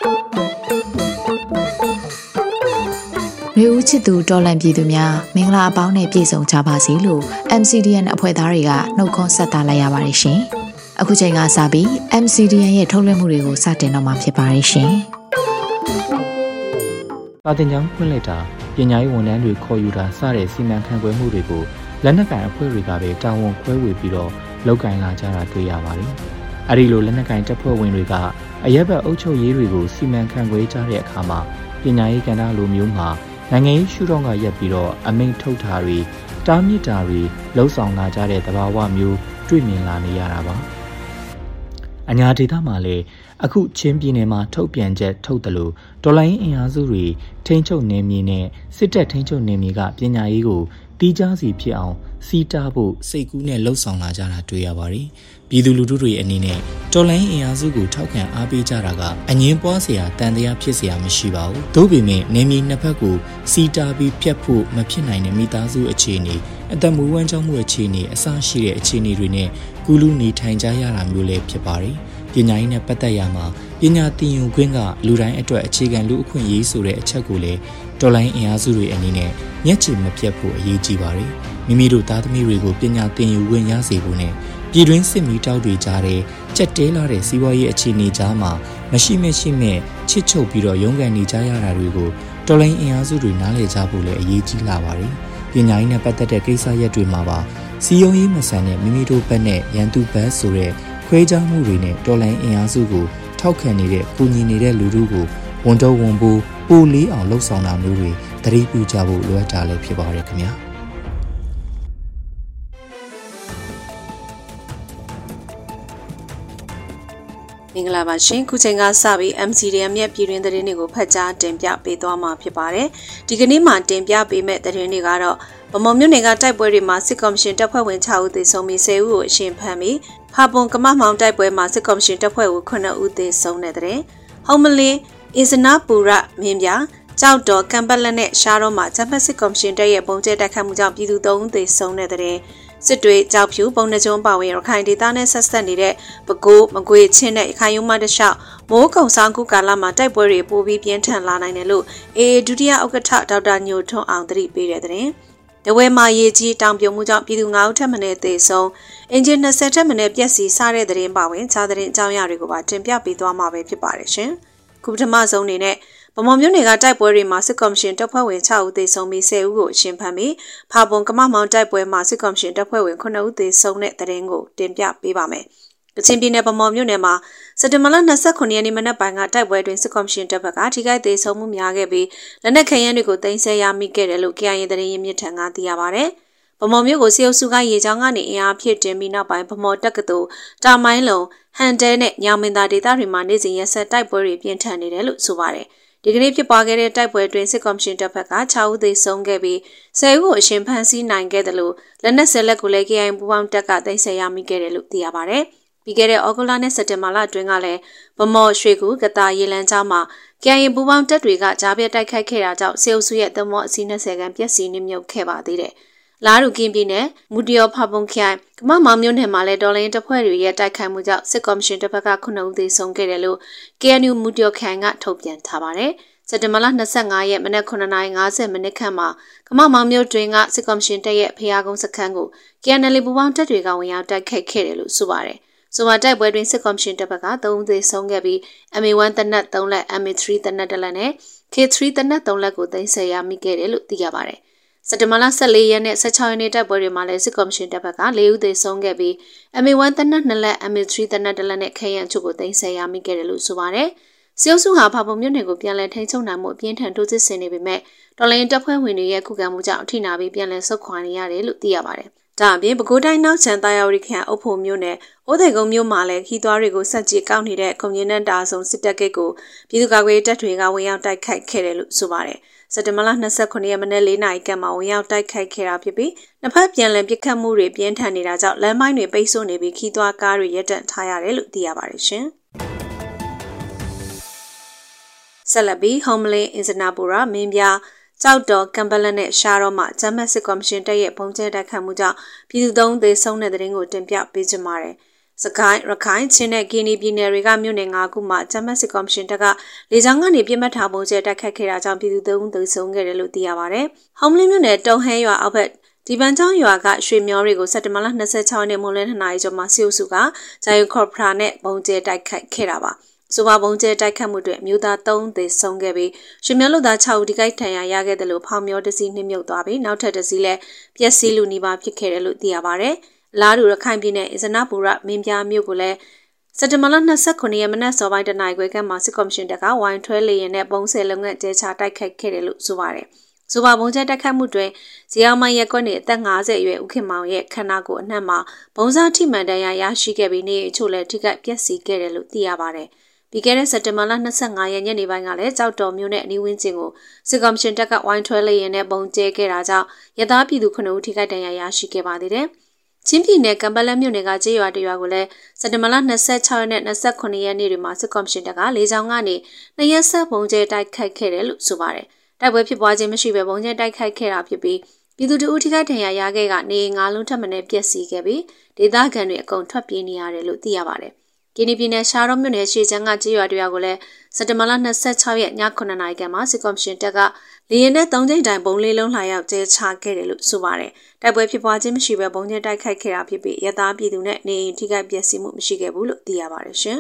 လူဦးချစ်သူတော်လန်ပြည်သူများမင်္ဂလာအပေါင်းနဲ့ပြည့်စုံကြပါစေလို့ MCDN အဖွဲ့သားတွေကနှုတ်ခွန်းဆက်သလိုက်ရပါတယ်ရှင်။အခုချိန်ကစပြီး MCDN ရဲ့ထုတ်လွှင့်မှုတွေကိုစတင်တော့မှာဖြစ်ပါတယ်ရှင်။ပါတင်ကြောင်ဖွင့်လိုက်တာပညာရေးဝန်ထမ်းတွေခေါ်ယူတာစတဲ့စီမံခန့်ခွဲမှုတွေကိုလက်နက်ကင်အဖွဲ့တွေကပဲတာဝန်ခွဲဝေပြီးတော့လုပ်ကင်လာကြတာတွေ့ရပါတယ်။အဲဒီလိုလက်နက်ကင်တပ်ဖွဲ့ဝင်တွေကအရက်ဘက်အုပ်ချုပ်ရေးတွေကိုစီမံခန့်ခွဲကြတဲ့အခါမှာပညာရေးကဏ္ဍလိုမျိုးမှာနိုင်ငံရေးရှုထောင့်ကရပ်ပြီးတော့အမိန့်ထုတ်တာတွေတားမြစ်တာတွေလှုံ့ဆော်လာကြတဲ့သဘာဝမျိုးတွေ့မြင်လာနေရတာပါအညာဒေသမှာလည်းအခုချင်းပြည်နယ်မှာထုတ်ပြန်ချက်ထုတ်တယ်လို့တော်လိုင်းအင်အားစုတွေထိန်းချုပ်နေမြေနဲ့စစ်တပ်ထိန်းချုပ်နေမြေကပညာရေးကိုတီးခြားစီဖြစ်အောင်စီးတားဖို့စိတ်ကူးနဲ့လှုံ့ဆော်လာကြတာတွေ့ရပါတယ်ပြည်သူလူထုတွေအနေနဲ့တော်လိုင်းအင်အားစုကိုထောက်ခံအားပေးကြတာကအငင်းပွားစရာတန်တရားဖြစ်စရာမရှိပါဘူး။သို့ပေမဲ့နေမြေနှစ်ဖက်ကိုစီတာပြီးပြတ်ဖို့မဖြစ်နိုင်တဲ့မိသားစုအခြေအနေအသက်မွေးဝမ်းကြောင်းမှုအခြေအနေအစရှိတဲ့အခြေအနေတွေနဲ့ကူးလူနေထိုင်ကြရတာမျိုးလည်းဖြစ်ပါတယ်။ပညာရေးနဲ့ပတ်သက်ရမှာပညာသင်ယူခွင့်ကလူတိုင်းအတွက်အခြေခံလူအခွင့်အရေးဆိုတဲ့အချက်ကိုလည်းတော်လိုင်းအင်အားစုတွေအနေနဲ့မျက်ခြေမပြတ်ဖို့အရေးကြီးပါတယ်။မိမိတို့သားသမီးတွေကိုပညာသင်ယူခွင့်ရစေဖို့နဲ့ပြည်တွင်းစစ်မီတောက်တွေကြားတဲ့ကြက်တဲလာတဲ့စီးပွားရေးအခြေအနေကြားမှာမရှိမဲ့ချစ်ချုပ်ပြီးတော့ရုန်းကန်နေကြရတာတွေကိုတော်လိုင်းအင်အားစုတွေနားလည်ကြဖို့လည်းအရေးကြီးလာပါတယ်။ပညာရေးနဲ့ပတ်သက်တဲ့ကိစ္စရပ်တွေမှာပါစီယုံရေးမဆန်တဲ့မိမိတို့ဘက်နဲ့ရန်သူဘက်ဆိုတဲ့ခွဲခြားမှုတွေနဲ့တော်လိုင်းအင်အားစုကိုထောက်ခံနေတဲ့ကူညီနေတဲ့လူထုကိုဝန်တော့ဝန်ပိုးပိုလေးအောင်လှုပ်ဆောင်တာမျိုးတွေသတိပြုကြဖို့လိုအပ်တာလည်းဖြစ်ပါတယ်ခင်ဗျာ။မင်္ဂလာပါရှင်ခုချိန်ကစပြီး MCDN ရဲ့ပြည်တွင်းသတင်းတွေကိုဖတ်ကြားတင်ပြပေးသွားမှာဖြစ်ပါတယ်ဒီကနေ့မှာတင်ပြပေးမယ့်သတင်းတွေကတော့ဗမော်မြို့နယ်ကတိုက်ပွဲတွေမှာစစ်ကော်မရှင်တပ်ဖွဲ့ဝင်6ဦးသေဆုံးပြီး10ဦးကိုအရှင်ဖမ်းပြီးဖာပွန်ကမမောင်တိုက်ပွဲမှာစစ်ကော်မရှင်တပ်ဖွဲ့ဝင်9ဦးသေဆုံးတဲ့တဲ့ဟုံးမလင်းအင်စနာပူရမင်းပြကြောက်တော်ကံပတ်လက်နဲ့ရှားတော့မှာဂျပန်စစ်ကော်မရှင်တပ်ရဲ့ပုံကျဲတိုက်ခတ်မှုကြောင့်ပြည်သူ3ဦးသေဆုံးတဲ့တဲ့စစ်တွေကြောက်ဖြူပုံနှကျွန်းပါဝင်ရခိုင်ဒေသနဲ့ဆက်ဆက်နေတဲ့ပဲခူးမကွေချင်းနဲ့ရခိုင်ရုံးမတလျှောက်မိုးကုံဆောင်ကူကာလမှာတိုက်ပွဲတွေပိုပြီးပြင်းထန်လာနိုင်တယ်လို့အေဒုတိယဥက္ကဋ္ဌဒေါက်တာညိုထွန်းအောင်သတိပေးတဲ့တဲ့တဝဲမှာရေကြီးတောင်ပြုံမှုကြောင့်ပြည်သူ9ဦးထပ်မံသေဆုံးအင်ဂျင်20ထပ်မံပျက်စီးစားတဲ့တဲ့ပါဝင်ခြားတဲ့အကြောင်းအရာတွေကိုပါတင်ပြပေးသွားမှာပဲဖြစ်ပါတယ်ရှင်ခုပထမဆုံးအနေနဲ့ဗမော်မြို့နယ်ကတိုက်ပွဲတွေမှာစစ်ကော်မရှင်တပ်ဖွဲ့ဝင်6ဦးသေဆုံးပြီး10ဦးကိုအရှင်ဖမ်းပြီးဖာပွန်ကမမောင်တိုက်ပွဲမှာစစ်ကော်မရှင်တပ်ဖွဲ့ဝင်9ဦးသေဆုံးတဲ့သတင်းကိုတင်ပြပေးပါမယ်။ကချင်ပြည်နယ်ဗမော်မြို့နယ်မှာစက်တင်ဘာလ29ရက်နေ့မနက်ပိုင်းကတိုက်ပွဲတွင်စစ်ကော်မရှင်တပ်ဘက်ကထိခိုက်သေဆုံးမှုများခဲ့ပြီးလက်နက်ခဲယမ်းတွေကိုတင်ဆက်ရမိခဲ့တယ်လို့ KIA သတင်းရင်းမြစ်ထံကသိရပါဗျ။ဗမော်မြို့ကိုစေအုပ်စုကရေချောင်းကနေအင်အားဖြည့်တင်ပြီးနောက်ပိုင်းဗမော်တက္ကသိုလ်တာမိုင်းလုံဟန်တဲနဲ့ညောင်မင်းသားဒေသတွေမှာနေ့စဉ်ရက်ဆက်တိုက်ပွဲတွေပြင်းထန်နေတယ်လို့ဆိုပါတယ်။ဒီကနေ့ဖြစ်ပွားခဲ့တဲ့တိုက်ပွဲတွင်စစ်ကော်မရှင်တပ်ဖက်က6ဦးသေဆုံးခဲ့ပြီး10ဦးကိုအရှင်ဖမ်းဆီးနိုင်ခဲ့တယ်လို့လက်နက်ဆက်လက်ကိုလည်း KIA ပူးပေါင်းတပ်ကသိမ်းဆည်းရမိခဲ့တယ်လို့သိရပါဗျ။ပြီးခဲ့တဲ့ဩဂုတ်လနဲ့စက်တင်ဘာလအတွင်းကလည်းဗမော်ရွှေကူကတာရေလန်းကျောင်းမှာ KIA ပူးပေါင်းတပ်တွေကကြားပြတ်တိုက်ခိုက်ခဲ့တာကြောင့်စေအုပ်စုရဲ့သမောအစီး20ခန်းပျက်စီးနှိမ့်မြုပ်ခဲ့ပါသေးတယ်။လာရူကင်းပြည်နယ်မူတရောဖာပုံခိုင်ကမမောင်မြို့နယ်မှာလည်းဒေါ်လင်းတပ်ဖွဲ့တွေရဲ့တိုက်ခိုက်မှုကြောင့်စစ်ကော်မရှင်တပ်ဖက်က9ဦးသေဆုံးခဲ့တယ်လို့ KNU မူတရောခိုင်ကထုတ်ပြန်ထားပါတယ်။စက်တင်ဘာလ25ရက်မနက်9:50မိနစ်ခန့်မှာကမမောင်မြို့တွင်ကစစ်ကော်မရှင်တပ်ရဲ့ဖျားကုန်းစခန်းကို KNL ပူပေါင်းတပ်တွေကဝင်ရောက်တိုက်ခိုက်ခဲ့တယ်လို့ဆိုပါတယ်။ဆိုပါတိုက်ပွဲတွင်စစ်ကော်မရှင်တပ်ဘက်က3ဦးသေဆုံးခဲ့ပြီး MA1 တနက်3လက် MA3 တနက်1လက်နဲ့ K3 တနက်3လက်ကိုသိမ်းဆည်းရမိခဲ့တယ်လို့သိရပါတယ်။စက်တင်ဘာလ14ရက်နဲ့16ရက်နေ့တိုက်ပွဲတွေမှာလည်းစစ်ကော်မရှင်တပ်ဘက်က4ဦးသေဆုံးခဲ့ပြီး MA1 တနက်2လက် MA3 တနက်1လက်နဲ့ခရမ်းချုပ်ကိုသိမ်းဆည်းရမိခဲ့တယ်လို့ဆိုပါတယ်။စီအုပ်စုဟာဖာပုံမြို့နယ်ကိုပြန်လည်ထိန်းချုပ်နိုင်မှုအပြင်းထန်တိုးစစ်ဆင်နေပေမဲ့တော်လိုင်းတပ်ဖွဲ့ဝင်တွေရဲ့ခုခံမှုကြောင့်အထိနာပြီးပြန်လည်ဆုတ်ခွာနေရတယ်လို့သိရပါတယ်။ဒါအပြင်ပဲခူးတိုင်းနောက်ချန်တာယာဝတီခရိုင်အုပ်ဖို့မြို့နယ်အိုးသိမ်ကုန်းမြို့မှာလည်းခီးသွွားတွေကိုဆက်ကြီးကောက်နေတဲ့ကွန်မြူနတီတာဆုံစစ်တပ်ကိတ်ကိုပြည်သူ့ကာကွယ်ရေးတပ်တွေကဝင်ရောက်တိုက်ခိုက်ခဲ့တယ်လို့ဆိုပါတယ်။စက်တင်ဘာလ29ရက်မနေ့4နာရီကမှဝင်ရောက်တိုက်ခိုက်ခဲ့တာဖြစ်ပြီးနှစ်ဖက်ပြန်လည်ပစ်ခတ်မှုတွေပြင်းထန်နေတာကြောင့်လမ်းမိုင်းတွေပိတ်ဆို့နေပြီးခီးသွွားကားတွေရပ်တန့်ထားရတယ်လို့သိရပါတယ်ရှင်။ဆက်လက်ပြီး Homeland အင်စနာပူရာမင်းပြကြောက်တော်ကမ်ဘလန်နဲ့ရှားတော့မှဂျမတ်စစ်ကော်မရှင်တပ်ရဲ့ပုံကျဲတိုက်ခတ်မှုကြောင့်ပြည်သူသုံးသေဆုံးတဲ့တဲ့ရင်ကိုတင်ပြပေးကြပါမယ်။စကိုင်းရခိုင်ချင်းနဲ့ဂီနီပြည်နယ်တွေကမြို့နယ်9ခုမှာဂျမတ်စစ်ကော်မရှင်တပ်ကလေကြောင်းကနေပြစ်မှတ်ထားပုံကျဲတိုက်ခတ်ခဲ့တာကြောင့်ပြည်သူသုံးသေဆုံးခဲ့တယ်လို့သိရပါတယ်။ Homeland မြို့နယ်တုံဟဲရွာအောက်ဘက်ဒီပန်းချောင်းရွာကရွှေမျောတွေကိုစက်တင်ဘာလ26ရက်နေ့မွန်းလွဲ2နာရီကျော်မှာစီအုပ်စုကဂျိုင်ခေါ်ပရာနဲ့ပုံကျဲတိုက်ခတ်ခဲ့တာပါ။ဆိုပါပုံကျဲတိုက်ခတ်မှုတွေမြို့သား3သေဆုံးခဲ့ပြီးရွှေမျောလူသား6ဦးဒီကိုက်ထန်ရရခဲ့တယ်လို့ဖောင်မျောတစီနှိမ့်မြုပ်သွားပြီးနောက်ထပ်တစီလည်းပျက်စီးလူနီးပါးဖြစ်ခဲ့တယ်လို့သိရပါတယ်။လာတူရခိုင်ပြည်နယ်အစနာပူရမင်းပြားမြို့ကိုလည်းစက်တင်ဘာလ29ရက်မနက်စောပိုင်းတနာရီခွဲခန့်မှာစစ်ကော်မရှင်တပ်ကဝိုင်းထွဲလေရင်နဲ့ပုံစဲလုံးငတ်ကျဲချတိုက်ခိုက်ခဲ့တယ်လို့ဆိုပါတယ်။ဆိုပါပုံကျဲတိုက်ခိုက်မှုတွင်ဇီအောင်မိုင်ရက်ကွက်နေအသက်50အရွယ်ဦးခင်မောင်ရဲ့ခန္ဓာကိုယ်အနှံ့မှာပုံစားထိမှန်တရာရရှိခဲ့ပြီးနေအချို့လည်းထိခိုက်ပျက်စီးခဲ့တယ်လို့သိရပါတယ်။ပြီးခဲ့တဲ့စက်တင်ဘာလ25ရက်ညနေပိုင်းကလည်းကြောက်တော်မြို့နယ်အနီးဝန်းကျင်ကိုစစ်ကော်မရှင်တပ်ကဝိုင်းထွဲလေရင်နဲ့ပုံကျဲခဲ့တာကြောင့်ရသားပြည်သူ9ဦးထိခိုက်ဒဏ်ရာရရှိခဲ့ပါသေးတယ်။ချင်းပြည်နယ်ကမ်ဘလက်မြို့နယ်ကကျေးရွာတရွာကိုလည်းစက်တင်ဘာလ26ရက်နဲ့29ရက်နေ့တွေမှာစစ်ကော်မရှင်တပ်ကလေကြောင်းကနေ2ရက်ဆက်ပုံကျဲတိုက်ခိုက်ခဲ့တယ်လို့ဆိုပါတယ်။တိုက်ပွဲဖြစ်ပွားခြင်းမရှိဘဲပုံကျဲတိုက်ခိုက်ခဲ့တာဖြစ်ပြီးပြည်သူတို့ထိခိုက်ဒဏ်ရာရခဲ့ကနေ9လုံးထပ်မံပျက်စီးခဲ့ပြီးဒေသခံတွေအကုန်ထွက်ပြေးနေရတယ်လို့သိရပါတယ်။ကင်းနီပြည်နယ်ရှားတော်မြို့နယ်ရှေ့ချမ်းကကျေးရွာတရွာကိုလည်းစက်တင်ဘာလ26ရက်ည9နာရီခန့်မှာစစ်ကော်မရှင်တပ်ကလေယာဉ်နဲ့3ကြိမ်တိုင်ပုံလေးလုံးလှရောက်ကျဲချခဲ့တယ်လို့ဆိုပါတယ်။တိုက်ပွဲဖြစ်ပွားခြင်းမရှိဘဲပုံကျဲတိုက်ခိုက်ခဲ့တာဖြစ်ပြီးရသားပြည်သူနဲ့နေအိမ်ထိခိုက်ပျက်စီးမှုမရှိခဲ့ဘူးလို့သိရပါတယ်ရှင်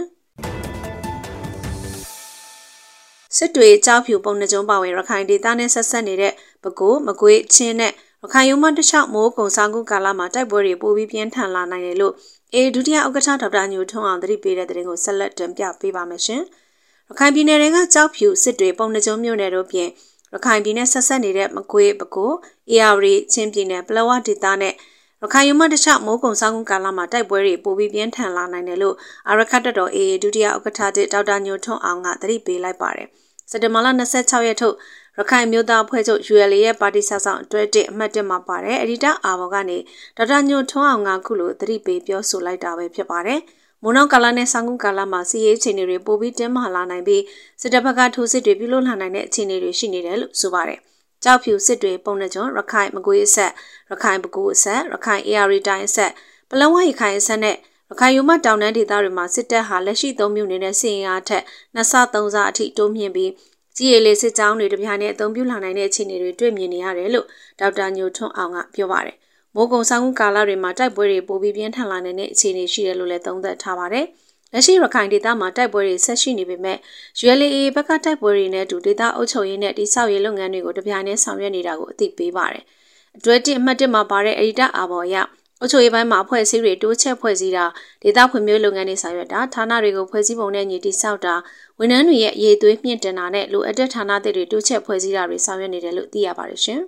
။စစ်တွေကြောက်ဖြူပုံနှကြုံပါဝင်ရခိုင်ဒေသနဲ့ဆက်ဆက်နေတဲ့ပဲခူးမကွေးချင်းနဲ့ရခိုင်ရုံးမတခြားမိုးကုံဆောင်ကူကာလမှာတိုက်ပွဲတွေပိုပြီးပြင်းထန်လာနိုင်တယ်လို့ဒုတိယဥက္ကဋ္ဌဒေါက်တာညိုထွန်းအောင်သတိပေးတဲ့တဲ့ရင်ကိုဆက်လက်တင်ပြပေးပါမယ်ရှင်။ရခိုင်ပြည်နယ်တွေကကြောက်ဖြူစစ်တွေပုံနှကြုံမြို့နယ်တို့ပြင်ရခိုင်ပြည်နယ်ဆက်ဆက်နေတဲ့မကွေးပဲခူးအေရဝတီချင်းပြည်နယ်ပလောဝဒေသနဲ့ရခိုင်ရုံးမတခြားမိုးကုံဆောင်ကူကာလမှာတိုက်ပွဲတွေပိုပြီးပြင်းထန်လာနိုင်တယ်လို့အာရခတ်တော်ဒုတိယဥက္ကဋ္ဌဒေါက်တာညိုထွန်းအောင်ကသတိပေးလိုက်ပါတယ်။စက်တင်ဘာလ26ရက်ထုတ်ရခိုင်မျိုးသားအဖွဲ့ချုပ် ULA ရဲ့ပါတီဆောင်အတွဲ1အမှတ်1မှာပါတယ်အဒီတာအာဘော်ကနေဒေါက်တာညိုထွန်းအောင်ကခုလိုသတိပေးပြောဆိုလိုက်တာပဲဖြစ်ပါတယ်။မိုးနောက်ကာလနဲ့ဆောင်းကူကာလမှာစီးရေးအခြေအနေတွေပိုပြီးတင်းမာလာနိုင်ပြီးစစ်တပ်ဘက်ကထိုးစစ်တွေပြုလုပ်လာနိုင်တဲ့အခြေအနေတွေရှိနေတယ်လို့ဆိုပါတယ်။ကြောက်ဖြူစစ်တွေပုံနှကြုံရခိုင်မကွေးအဆက်ရခိုင်ပဲခူးအဆက်ရခိုင် AR တိုင်းအဆက်ပလောဝရခိုင်အဆက်နဲ့ရခိုင်ရုံးမတောင်တန်းဒေသတွေမှာစစ်တပ်ဟာလက်ရှိ3မြို့နယ်နဲ့စီရင်အားထက်2ဆ3ဆအထိတိုးမြင့်ပြီးကြီးရည်လေးစစ်ကြောင်းတွေတပြားနဲ့အသုံးပြုလာနိုင်တဲ့အခြေအနေတွေတွေ့မြင်နေရတယ်လို့ဒေါက်တာညိုထွန်းအောင်ကပြောပါတယ်။မိုးကုံဆောင်ကူကာလတွေမှာတိုက်ပွဲတွေပိုပြီးပြင်းထန်လာနေတဲ့အခြေအနေရှိတယ်လို့လည်းသုံးသပ်ထားပါတယ်။လက်ရှိရခိုင်ဒေသမှာတိုက်ပွဲတွေဆက်ရှိနေပေမဲ့ ULA ဘက်ကတိုက်ပွဲတွေနဲ့အတူဒေသအုပ်ချုပ်ရေးနဲ့တိစောက်ရေးလုပ်ငန်းတွေကိုတပြားနဲ့ဆောင်ရွက်နေတာကိုအသိပေးပါတယ်။အတွဲ1အမှတ်1မှာပါတဲ့အဒီတာအာဘော်ရအုပ်ချုပ်ရေးပိုင်းမှာအဖွဲ့အစည်းတွေတိုးချက်ဖွဲ့စည်းတာဒေသဖွံ့ဖြိုးလုပ်ငန်းတွေဆောင်ရွက်တာဌာနတွေကိုဖွဲ့စည်းပုံနဲ့ညီတိစောက်တာဝန်ထမ်းတွေရဲ့အရေးသွေးမြင့်တင်တာနဲ့လိုအပ်တဲ့ဌာနတွေတိုးချက်ဖွဲ့စည်းတာတွေဆောင်ရွက်နေတယ်လို့သိရပါတယ်ရှင်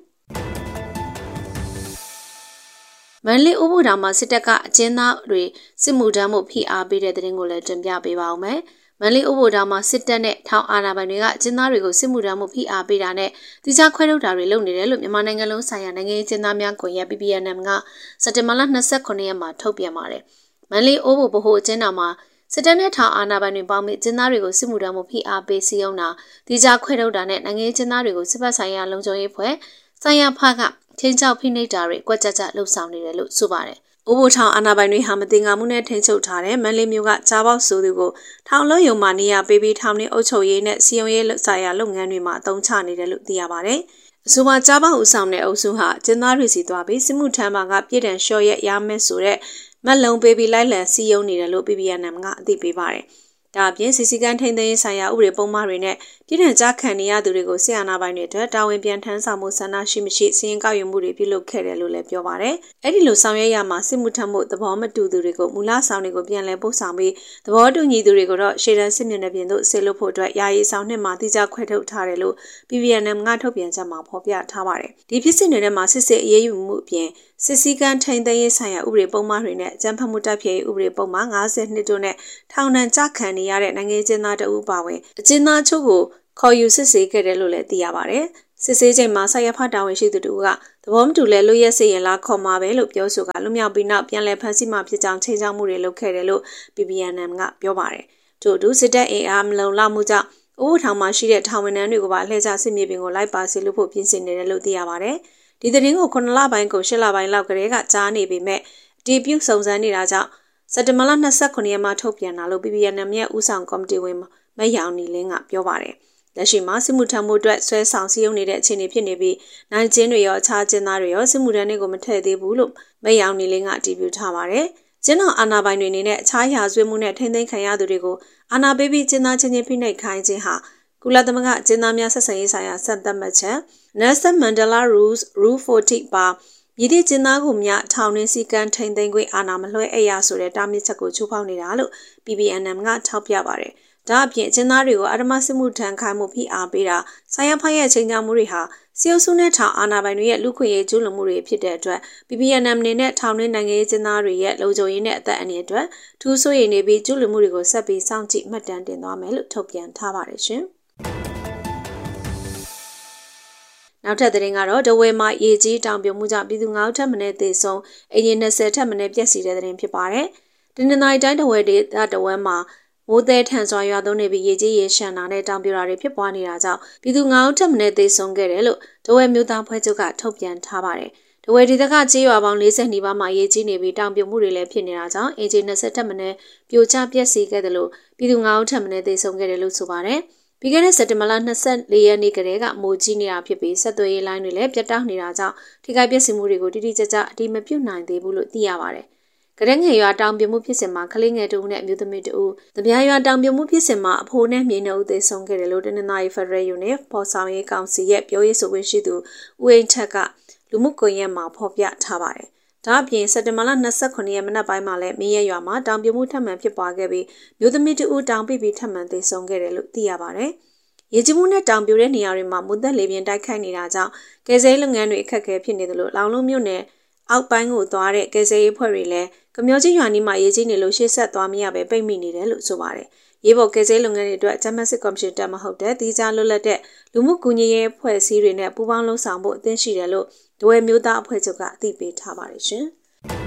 ။မန္တလေးဥပဒေတော်မှာစစ်တပ်ကအကျဉ်းသားတွေစစ်မှုထမ်းမှုဖိအားပေးတဲ့တဲ့ရင်ကိုလည်းတင်ပြပေးပါအောင်မယ်။မန္တလေးဥပဒေတော်မှာစစ်တပ်နဲ့ထောင်အာဏာပိုင်တွေကအကျဉ်းသားတွေကိုစစ်မှုထမ်းမှုဖိအားပေးတာနဲ့တိကျခွဲထုတ်တာတွေလုပ်နေတယ်လို့မြန်မာနိုင်ငံလုံးဆိုင်ရာနိုင်ငံရေးအကျဉ်းသားများကွန်ရက် PPNM ကစက်တင်ဘာလ29ရက်မှာထုတ်ပြန်ပါတယ်။မန္တလေးဥပဒေဗဟိုအကျဉ်းတော်မှာစစ်တပ်နဲ့ထောင်အာဏာပိုင်တွေပေါင်းပြီးကျင်းသားတွေကိုစစ်မှုထမ်းမှုဖိအားပေးစီအောင်တာတိကျခွဲထုတ်တာနဲ့နိုင်ငံရေးကျင်းသားတွေကိုစစ်ဘက်ဆိုင်ရာလုံခြုံရေးဖွဲ့ဆိုင်ရာဖကချင်းချောက်ဖိနှိပ်တာတွေကွက်ကြကြလှုပ်ဆောင်နေတယ်လို့ဆိုပါတယ်။ဥပဒေထောင်အာဏာပိုင်တွေဟာမတင်ငါမှုနဲ့ထိန်းချုပ်ထားတဲ့မန္တလေးမြို့ကကြားပေါက်ဆိုသူကိုထောင်လုံးယုံမှနေရပေးပြီးထောင်နေအုပ်ချုပ်ရေးနဲ့စီယုံရေးဆိုင်ရာလုပ်ငန်းတွေမှာအသုံးချနေတယ်လို့သိရပါတယ်။အဆိုပါကြားပေါက်ဦးဆောင်တဲ့အုပ်စုဟာကျင်းသားတွေစီသွားပြီးစစ်မှုထမ်းမှာကပြည်တံလျှော့ရက်ရမယ်ဆိုတဲ့မက်လုံးပေးပြီးလိုက်လံစီယုံနေတယ်လို့ PPNM ကအသိပေးပါတယ်။ဒါအပြင်စီစီကန်းထိန်းသိမ်းရေးဆိုင်ရာဥပဒေပုံမှန်တွေနဲ့ပြည်ထောင်ကြားခံနေရသူတွေကိုဆီယနာပိုင်းတွေအတွက်တာဝန်ပြန်ထမ်းဆောင်မှုဆန္ဒရှိမရှိစီရင်ကောက်ယူမှုတွေပြုလုပ်ခဲ့တယ်လို့လည်းပြောပါတယ်။အဲ့ဒီလိုဆောင်ရွက်ရမှာစစ်မှုထမ်းမှုသဘောမတူသူတွေကိုမူလဆောင်တွေကိုပြန်လည်ပို့ဆောင်ပြီးသဘောတူညီသူတွေကိုတော့ရှေ့တန်းစစ်မျက်နှာပြင်သို့ဆေးလွှတ်ဖို့အတွက်ယာယီဆောင်နှစ်မှာတိကျခွဲထုတ်ထားတယ်လို့ PVNM ကထုတ်ပြန်ချက်မှာဖော်ပြထားပါတယ်။ဒီဖြစ်စဉ်တွေထဲမှာစစ်အရေးယူမှုအပြင်စစ်စည်းကမ်းထိန်းသိမ်းရေးဆိုင်ရာဥပဒေပုံမှန်တွေနဲ့ကြမ်းဖက်မှုတိုက်ဖျက်ရေးဥပဒေပုံမှန်52တို့နဲ့ထောင်ဒဏ်ကျခံနေရတဲ့နိုင်ငံကျင်းသားတဦးပါဝင်အကျဉ်းသားချုပ်ကိုခေါ်ယူစစ်ဆေးခဲ့တယ်လို့လည်းသိရပါတယ်။စစ်ဆေးချိန်မှာဆရာဖတာဝန်ရှိသူတို့ကသဘောမတူလဲလွတ်ရက်စေရင်လားခေါ်မှာပဲလို့ပြောဆိုကလွတ်မြောက်ပြီးနောက်ပြန်လည်ဖမ်းဆီးမှဖြစ်ကြောင်းချိန်ချောက်မှုတွေလုပ်ခဲ့တယ်လို့ PVNM ကပြောပါတယ်။ထို့အတူစစ်တပ်အင်အားမလုံလောက်မှုကြောင့်အိုးထောင်မှာရှိတဲ့ထောင်ဝန်ထမ်းတွေကိုပါလှည့်ကျစစ်မြေပြင်ကိုလိုက်ပါစေလို့ဖို့ပြင်ဆင်နေတယ်လို့သိရပါတယ်။ဒီသတင်းကို9လပိုင်းကို10လပိုင်းလောက်ကတည်းကကြားနေပေမဲ့အတည်ပြုစုံစမ်းနေတာကြောင့်စက်တင်ဘာလ29ရက်မှာထုတ်ပြန်တာလို့ PVNM ရဲ့ဦးဆောင်ကော်မတီဝင်မယောင်နီလင်းကပြောပါတယ်။လက်ရှိမှာစစ်မှုထမ်းမှုအတွက်ဆွဲဆောင်စည်းရုံးနေတဲ့အခြေအနေဖြစ်နေပြီးနိုင်ကျင်းတွေရောအခြားကျင်းသားတွေရောစစ်မှုထမ်းတွေကိုမထည့်သေးဘူးလို့မယောင်နီလင်းကအတည်ပြုထားပါတယ်။ကျင်းတော်အာဏာပိုင်တွေအနေနဲ့အခြားရာဇဝတ်မှုနဲ့ထိန်းသိမ်းခံရသူတွေကိုအာဏာပေးပြီးကျင်းသားချင်းချင်းဖိနှိပ်ခိုင်းခြင်းဟာကုလသမဂ္ဂကျင်းသားများဆက်ဆံရေးဆိုင်ရာစံသတ်မှတ်ချက် Nelson Mandela Rules Rule 40 ပါမြည်သည့်ကျင်းသားကိုများထောင်တွင်းစည်းကမ်းထိန်းသိမ်းခွင့်အာဏာမလွှဲအပ်ရဆိုတဲ့တားမြစ်ချက်ကိုချိုးဖောက်နေတာလို့ PVNM ကထောက်ပြပါတယ်။ဒါအပြင်ကျင်းသားတွေကိုအဓမ္မစစ်မှုထမ်းခိုင်းမှုဖိအားပေးတာဆိုင်ရာဖိုင်ရဲ့ချိန်ချောက်မှုတွေဟာစီအုပ်စုနဲ့ထောင်အာဏာပိုင်တွေရဲ့လူခွင့်ရေးကျူးလွန်မှုတွေဖြစ်တဲ့အတွက် PVNM အနေနဲ့ထောင်တွင်းနိုင်ငံရေးကျင်းသားတွေရဲ့လုံခြုံရေးနဲ့အသက်အန္တရာယ်အတွက်ထူးဆိုးရည်နေပြီးကျူးလွန်မှုတွေကိုဆက်ပြီးစောင့်ကြည့်မှတ်တမ်းတင်သွားမယ်လို့ထုတ်ပြန်ထားပါတယ်ရှင်။နောက်ထပ်သတင်းကတော့ဒဝဲမှာရေကြီးတောင်ပြုံမှုကြောင့်ပြည်သူ9ဦးထပ်မံသေဆုံးအင်ဂျင်20ထပ်မံပျက်စီးတဲ့သတင်းဖြစ်ပါတယ်။ဒီနေ့တိုင်းဒဝဲဒေသဒဝဲမှာမိုးသည်ထန်စွာရွာသွန်းနေပြီးရေကြီးရေရှမ်းတာနဲ့တောင်ပြိုတာတွေဖြစ်ပွားနေတာကြောင့်ပြည်သူ9ဦးထပ်မံသေဆုံးခဲ့တယ်လို့ဒဝဲမြို့သားဖွဲ့ချုပ်ကထုတ်ပြန်ထားပါတယ်။ဒဝဲဒေသကကြေးရွာပေါင်း40နီးပါးမှာရေကြီးနေပြီးတောင်ပြိုမှုတွေလည်းဖြစ်နေတာကြောင့်အင်ဂျင်20ထပ်မံပြိုကျပျက်စီးခဲ့တယ်လို့ပြည်သူ9ဦးထပ်မံသေဆုံးခဲ့တယ်လို့ဆိုပါတယ်။ပြီးခဲ့တဲ့စက်တင်ဘာလ24ရက်နေ့ကတည်းကမိုးကြီးနေတာဖြစ်ပြီးဆက်သွယ်ရေးလိုင်းတွေလည်းပြတ်တောက်နေတာကြောင့်ထိခိုက်ပျက်စီးမှုတွေကိုတိတိကျကျအတိမပြုတ်နိုင်သေးဘူးလို့သိရပါတယ်။ကရက်ငယ်ရွာတောင်ပြိုမှုဖြစ်စဉ်မှာကလေးငယ်တဦးနဲ့အမျိုးသမီးတဦး၊တပြားရွာတောင်ပြိုမှုဖြစ်စဉ်မှာအဖိုးနဲ့မြေနှုတ်သေဆုံးခဲ့တယ်လို့တနင်္သာရီဖက်ဒရယ်ယူနစ်ပေါ်ဆောင်ရေးကောင်စီရဲ့ပြောရေးဆိုခွင့်ရှိသူဦးအိမ်ထက်ကလူမှုကွန်ရက်မှာဖော်ပြထားပါတယ်။ဒါအပြင်စက်တင်ဘာလ29ရက်မနက်ပိုင်းမှာလည်းမင်းရရွာမှာတောင်ပြိုမှုထပ်မံဖြစ်ပွားခဲ့ပြီးမျိုးသမီးတဦးတောင်ပိပြီးထပ်မံသေဆုံးခဲ့တယ်လို့သိရပါတယ်။ရေကြီးမှုနဲ့တောင်ပြိုတဲ့နေရာတွေမှာမုန်သက်လေပြင်းတိုက်ခိုက်နေတာကြောင့်ကယ်ဆယ်ရေးလုပ်ငန်းတွေအခက်အခဲဖြစ်နေတယ်လို့လောင်လုံးမြို့နယ်အောက်ပိုင်းကိုသွားတဲ့ကယ်ဆယ်ရေးဖွဲ့တွေလည်းကမျောကြီးရွာနီးမှာရေကြီးနေလို့ရှေ့ဆက်သွားမရပဲပိတ်မိနေတယ်လို့ဆိုပါတယ်။ရေပေါ်ကယ်ဆယ်လုပ်ငန်းတွေအတွက်ဂျမတ်စစ်ကော်မရှင်တက်မဟုတ်တဲ့တီးခြားလွတ်လပ်တဲ့လူမှုကူညီရေးအဖွဲ့အစည်းတွေနဲ့ပူးပေါင်းလှုပ်ဆောင်ဖို့အသင့်ရှိတယ်လို့ဒဝဲမျိုးသားအဖွဲ့ချုပ်ကအသိပေးထားပါတယ်ရှင်။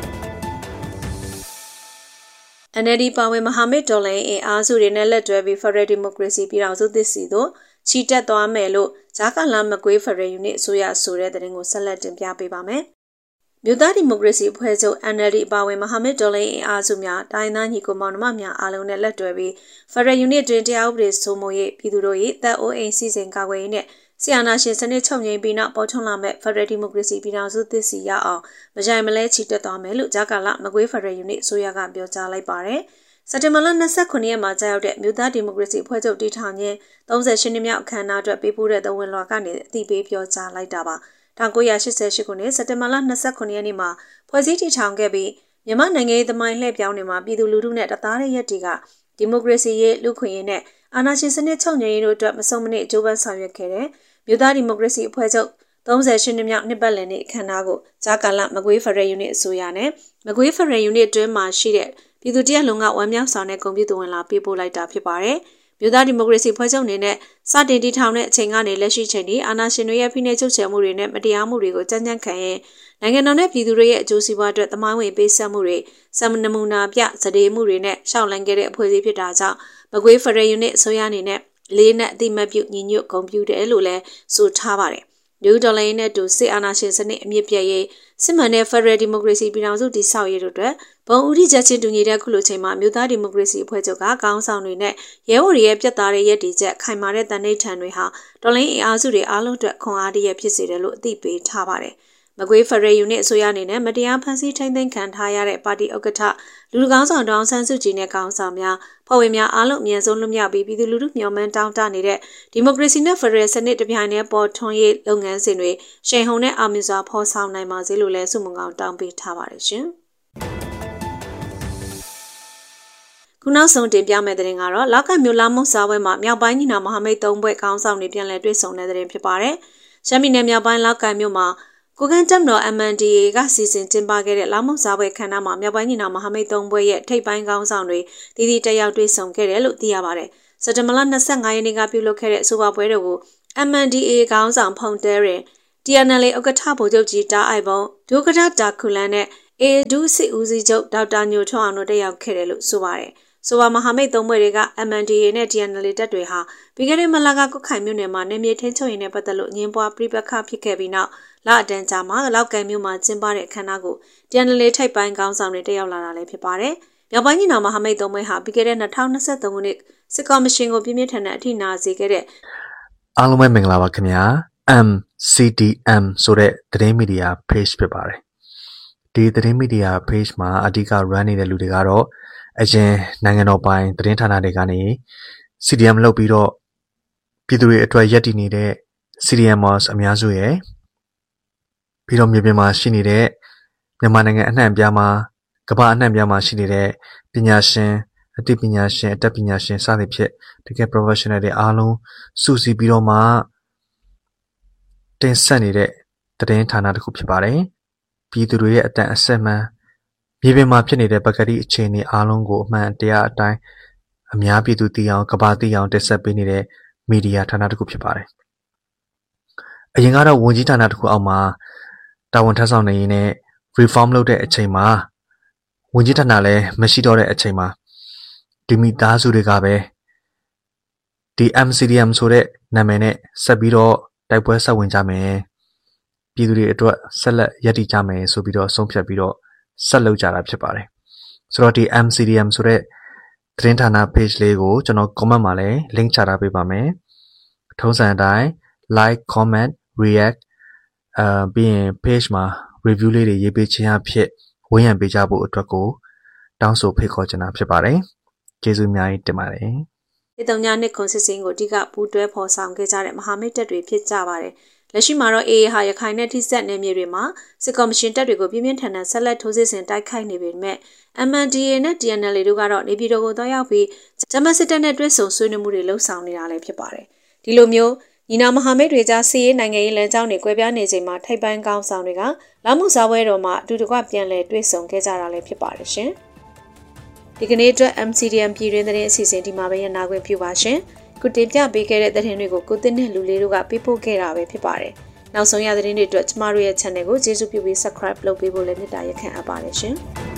NLD ပါဝင်မဟာမိတ်တော်လှန်ရေးအားစုတွေနဲ့လက်တွဲပြီး Federal Democracy ပြည်ထောင်စုသစ်စီတို့ချီတက်သွားမယ်လို့ဂျာကာလမကွေး Federal Unit အစိုးရဆိုတဲ့သတင်းကိုဆက်လက်တင်ပြပေးပါမယ်။မြို့သားဒီမိုကရေစီအဖွဲ့ချုပ် NLD ပါဝင်မဟာမိတ်တော်လှန်ရေးအားစုများတိုင်းသားညီကိုမောင်နှမများအားလုံးနဲ့လက်တွဲပြီး Federal Unit တွင်တရားဥပဒေစိုးမိုးရေးပြည်သူတို့၏တပ်အိုးအိမ်စီစဉ်ကာကွယ်ရေးနဲ့ဆီယနာရှင်စနစ်ချုပ်ငြိမ်းပြီးနောက်ပေါ်ထွန်းလာမဲ့ Federal Democracy ပြည်ထောင်စုသစ်စီရအောင်မကြိုင်မလဲချီတက်သွားမယ်လို့ဂျာကာလမကွေး Federal Unit အစိုးရကပြောကြားလိုက်ပါတယ်။စက်တင်ဘာလ29ရက်မှာကြာရောက်တဲ့မြို့သားဒီမိုကရေစီအဖွဲ့ချုပ်တည်ထောင်ခြင်း38နှစ်မြောက်အခမ်းအနားအတွက်ပေးပို့တဲ့သဝင်လွှာကနေအသိပေးပြောကြားလိုက်တာပါ1988ခုနှစ်စက်တင်ဘာလ29ရက်နေ့မှာဖွဲ့စည်းတည်ထောင်ခဲ့ပြီးမြန်မာနိုင်ငံရေးသမိုင်းလှည့်ပြောင်းနေမှာပြည်သူလူထုနဲ့တသားတဲ့ရက်တီကဒီမိုကရေစီရေးလူခွင့်ရေးနဲ့အာဏာရှင်စနစ်ချုပ်ငြိမ်းရေးတို့အတွက်မဆုံးမနစ်အကျိုးပန်းဆောင်ရွက်ခဲ့တဲ့မြို့သားဒီမိုကရေစီအဖွဲ့ချုပ်38နှစ်မြောက်နှစ်ပတ်လည်နေ့အခမ်းအနားကိုဂျာကာလမကွေး Federal Unit အစိုးရနဲ့မကွေး Federal Unit အတွင်းမှာရှိတဲ့ပြည်သူတရက်လုံးကဝမ်းမြောက်စွာနဲ့ဂုဏ်ပြုသဝင်လာပေးပို့လိုက်တာဖြစ်ပါတယ်။မြို့သားဒီမိုကရေစီဖွဲ့ချုပ်အနေနဲ့စတင်တည်ထောင်တဲ့အချိန်ကနေလက်ရှိချိန်ထိအာဏာရှင်တွေရဲ့ဖိနှိပ်ချုပ်ချယ်မှုတွေနဲ့မတရားမှုတွေကိုကြမ်းကြမ်းခံရင်နိုင်ငံတော်နဲ့ပြည်သူတွေရဲ့အကျိုးစီးပွားအတွက်သမိုင်းဝင်ပေးဆက်မှုတွေစံနမူနာပြစဒေမှုတွေနဲ့ရှောက်လန်းခဲ့တဲ့အဖွဲ့အစည်းဖြစ်တာကြောင့်မကွေး Federal Unit အစိုးရအနေနဲ့လေးနဲ့အတိမတ်ပြုညီညွတ်ဂုဏ်ပြုတယ်လို့လည်းဆိုထားပါတယ်။လူဒေါ်လာရင်းနဲ့တူစစ်အာဏာရှင်စနစ်အမြင့်ပြည့်ရေးစစ်မှန်တဲ့ Federal Democracy ပြည်ထောင်စုတည်ဆောက်ရေးတို့အတွက်ဘုံဦးထိချက်ချင်းတူညီတဲ့ခုလိုချိန်မှာမြို့သားဒီမိုကရေစီအဖွဲ့ချုပ်ကခေါင်းဆောင်တွေနဲ့ရဲဘော်တွေရဲ့ပြတ်သားတဲ့ရည်တည်ချက်ခိုင်မာတဲ့တန်ဋိဌာန်တွေဟာတော်လှန်ရေးအားစုတွေအားလုံးအတွက်ခွန်အားတရဖြစ်စေတယ်လို့အသိပေးထားပါတယ်။မကွေးဖရဲယူနစ်အစိုးရအနေနဲ့မတရားဖမ်းဆီးထိန်းသိမ်းခံထားရတဲ့ပါတီဥက္ကဋ္ဌလူထုကောင်းဆောင်ဒေါအောင်ဆန်းစုကြည်နဲ့ကောင်ဆောင်များဖွဲ့ဝင်များအားလုံးအမြန်ဆုံးလွတ်မြောက်ပြီးပြည်သူလူထုမျှော်မှန်းတောင်းတနေတဲ့ဒီမိုကရေစီနဲ့ဖရဲစနစ်တပြိုင်တည်းပေါ်ထွန်းရေးလုပ်ငန်းစဉ်တွေရှိန်ဟုန်နဲ့အောင်မြင်စွာဖော်ဆောင်နိုင်ပါစေလို့လည်းဆုမွန်ကောင်းတောင်းပေးထားပါတယ်ရှင်။ခုနောက်ဆုံးတင်ပြမယ့်သတင်းကတော့လောက်ကမြို့လာမုတ်စားပွဲမှာမြောက်ပိုင်းညီနောင်မဟာမိတ်၃ဘွဲ့ခေါင်းဆောင်တွေပြန်လည်တွေ့ဆုံတဲ့သတင်းဖြစ်ပါတယ်။ရှမ်းပြည်နယ်မြောက်ပိုင်းလောက်ကမြို့မှာကိုကန်းတပ်တော် MNDAA ကစီစဉ်ကျင်းပခဲ့တဲ့လာမုတ်စားပွဲခမ်းနားမှာမြောက်ပိုင်းညီနောင်မဟာမိတ်၃ဘွဲ့ရဲ့ထိပ်ပိုင်းခေါင်းဆောင်တွေတည်တည်တက်ရောက်တွေ့ဆုံခဲ့တယ်လို့သိရပါတယ်။စက်တင်ဘာလ25ရက်နေ့ကပြုလုပ်ခဲ့တဲ့အဆိုပါပွဲတော်ကို MNDAA ခေါင်းဆောင်ဖုန်တဲရင် TNLA ဥက္ကဋ္ဌဗိုလ်ချုပ်ကြီးတာအိုက်ဘုံဒုက္ကဋ္ဌတာခုလန်နဲ့ AA ဒုစစ်ဦးစီးချုပ်ဒေါက်တာညိုထွန်းအောင်တို့တက်ရောက်ခဲ့တယ်လို့ဆိုပါတယ်။ဆိုပါမဟာမိတ်၃ဘွဲ့တွေက MNDAA နဲ့ TNLA တပ်တွေဟာပြီးခဲ့တဲ့မလကကုတ်ခိုင်မြို့နယ်မှာနေမြေထင်းချုပ်ရင်နဲ့ပတ်သက်လို့ညှင်းပွားပြိပခဖြစ်ခဲ့ပြီးနောက်လအတန်းကြာမှာလောက်ကန်မြို့မှာကျင်းပတဲ့အခမ်းအနားကို TNLA ထိပ်ပိုင်းခေါင်းဆောင်တွေတက်ရောက်လာတာလည်းဖြစ်ပါတယ်။မြောက်ပိုင်းညီနောင်မဟာမိတ်၃ဘွဲ့ဟာပြီးခဲ့တဲ့2023ခုနှစ်စစ်ကော်မရှင်ကိုပြင်းပြထန်တဲ့အထိနာစေခဲ့တဲ့အားလုံးပဲမင်္ဂလာပါခင်ဗျာ MCDM ဆိုတဲ့သတင်းမီဒီယာ page ဖြစ်ပါတယ်။ဒီသတင်းမီဒီယာ page မှာအဓိက run နေတဲ့လူတွေကတော့အရင်နိုင်ငံတော်ပိုင်သတင်းဌာနတွေကနေ CDM လုပ်ပြီးတော့ပြည်သူတွေအတွက်ရပ်တည်နေတဲ့ CDMers အများစုရဲ့ပြီးတော့မြေပြင်မှာရှိနေတဲ့မြန်မာနိုင်ငံအနှံ့အပြားမှာကမ္ဘာအနှံ့အပြားမှာရှိနေတဲ့ပညာရှင်အသိပညာရှင်အတတ်ပညာရှင်စသဖြင့်တကယ် professional တွေအားလုံးစုစည်းပြီးတော့မှတင်ဆက်နေတဲ့သတင်းဌာနတစ်ခုဖြစ်ပါတယ်။ပြည်သူတွေရဲ့အတန်အဆက်မှန်မြေပြင်မှာဖြစ်နေတဲ့ပကတိအခြေအနေအားလုံးကိုအမှန်တရားအတိုင်းအများပြည်သူသိအောင်ကမ္ဘာသိအောင်တင်ဆက်ပေးနေတဲ့မီဒီယာဌာနတစ်ခုဖြစ်ပါတယ်။အရင်ကတော့ဝန်ကြီးဌာနတစ်ခုအောက်မှာတာဝန်ထမ်းဆောင်နေရင်းနဲ့ reform လုပ်တဲ့အချိန်မှာဝန်ကြီးဌာနလည်းမရှိတော့တဲ့အချိန်မှာဒီမိသားစုတွေကပဲဒီ MCDM ဆိုတဲ့နာမည်နဲ့ဆက်ပြီးတော့တိုက်ပွဲဆက်ဝင်ကြမယ်။ပြည်သူတွေအတွက်ဆက်လက်ရည်တည်ကြမယ်ဆိုပြီးတော့ဆုံးဖြတ်ပြီးတော့ဆက်လုပ်ကြတာဖြစ်ပါတယ်။ဆိုတော့ဒီ MCDM ဆိုတဲ့သတင်းဌာန page လေးကိုကျွန်တော် comment မှာလည်း link ချထားပေးပါမယ်။ထုံးစံအတိုင်း like comment react ပြီးရင် page မှာ review လေးတွေရေးပေးခြင်းအဖြစ်ဝန်းရံပေးကြဖို့အတွက်ကိုတောင်းဆိုဖိတ်ခေါ်ချင်တာဖြစ်ပါတယ်။ကျေးဇူးအများကြီးတင်ပါတယ်။ဒီတုံညာနှစ်ခွန်စစ်စင်းကိုအဓိကပူးတွဲဖော်ဆောင်ခဲ့ကြတဲ့မဟာမိတ်တပ်တွေဖြစ်ကြပါတယ်။လက်ရှိမှာတော့ AA ဟာရခိုင်နဲ့ထိစပ်နယ်မြေတွေမှာစစ်ကော်မရှင်တပ်တွေကိုပြင်းပြင်းထန်ထန်ဆက်လက်ထိုးစစ်ဆင်တိုက်ခိုက်နေပေမဲ့ MNDAA နဲ့ TNLA တို့ကတော့နေပြည်တော်ကိုသွားရောက်ပြီးဂျမစစ်တပ်နဲ့တွဲဆုံဆွေးနွေးမှုတွေလှုပ်ဆောင်နေတာလည်းဖြစ်ပါတယ်။ဒီလိုမျိုးညီနောင်မဟာမိတ်တွေကြားစီးရေးနိုင်ငံရေးလမ်းကြောင်းတွေကွဲပြားနေချိန်မှာထိုက်ပန်းကောင်းဆောင်တွေကလာမှုစားပွဲတော်မှာအတူတကွပြန်လည်တွေ့ဆုံခဲ့ကြတာလည်းဖြစ်ပါတယ်ရှင်။ဒီကနေ့အတွက် MCDM ပြည်တွင်းသတင်းအစီအစဉ်ဒီမှာပဲရနာခွင့်ပြုပါရှင်။ခုတင်ပြပေးခဲ့တဲ့သတင်းတွေကိုကိုတင်နဲ့လူလေးတို့ကပေးပို့ခဲ့တာပဲဖြစ်ပါတယ်။နောက်ဆုံးရသတင်းတွေအတွက်ကျမတို့ရဲ့ channel ကိုကျေးဇူးပြုပြီး subscribe လုပ်ပေးဖို့လည်းမေတ္တာရပ်ခံအပ်ပါတယ်ရှင်။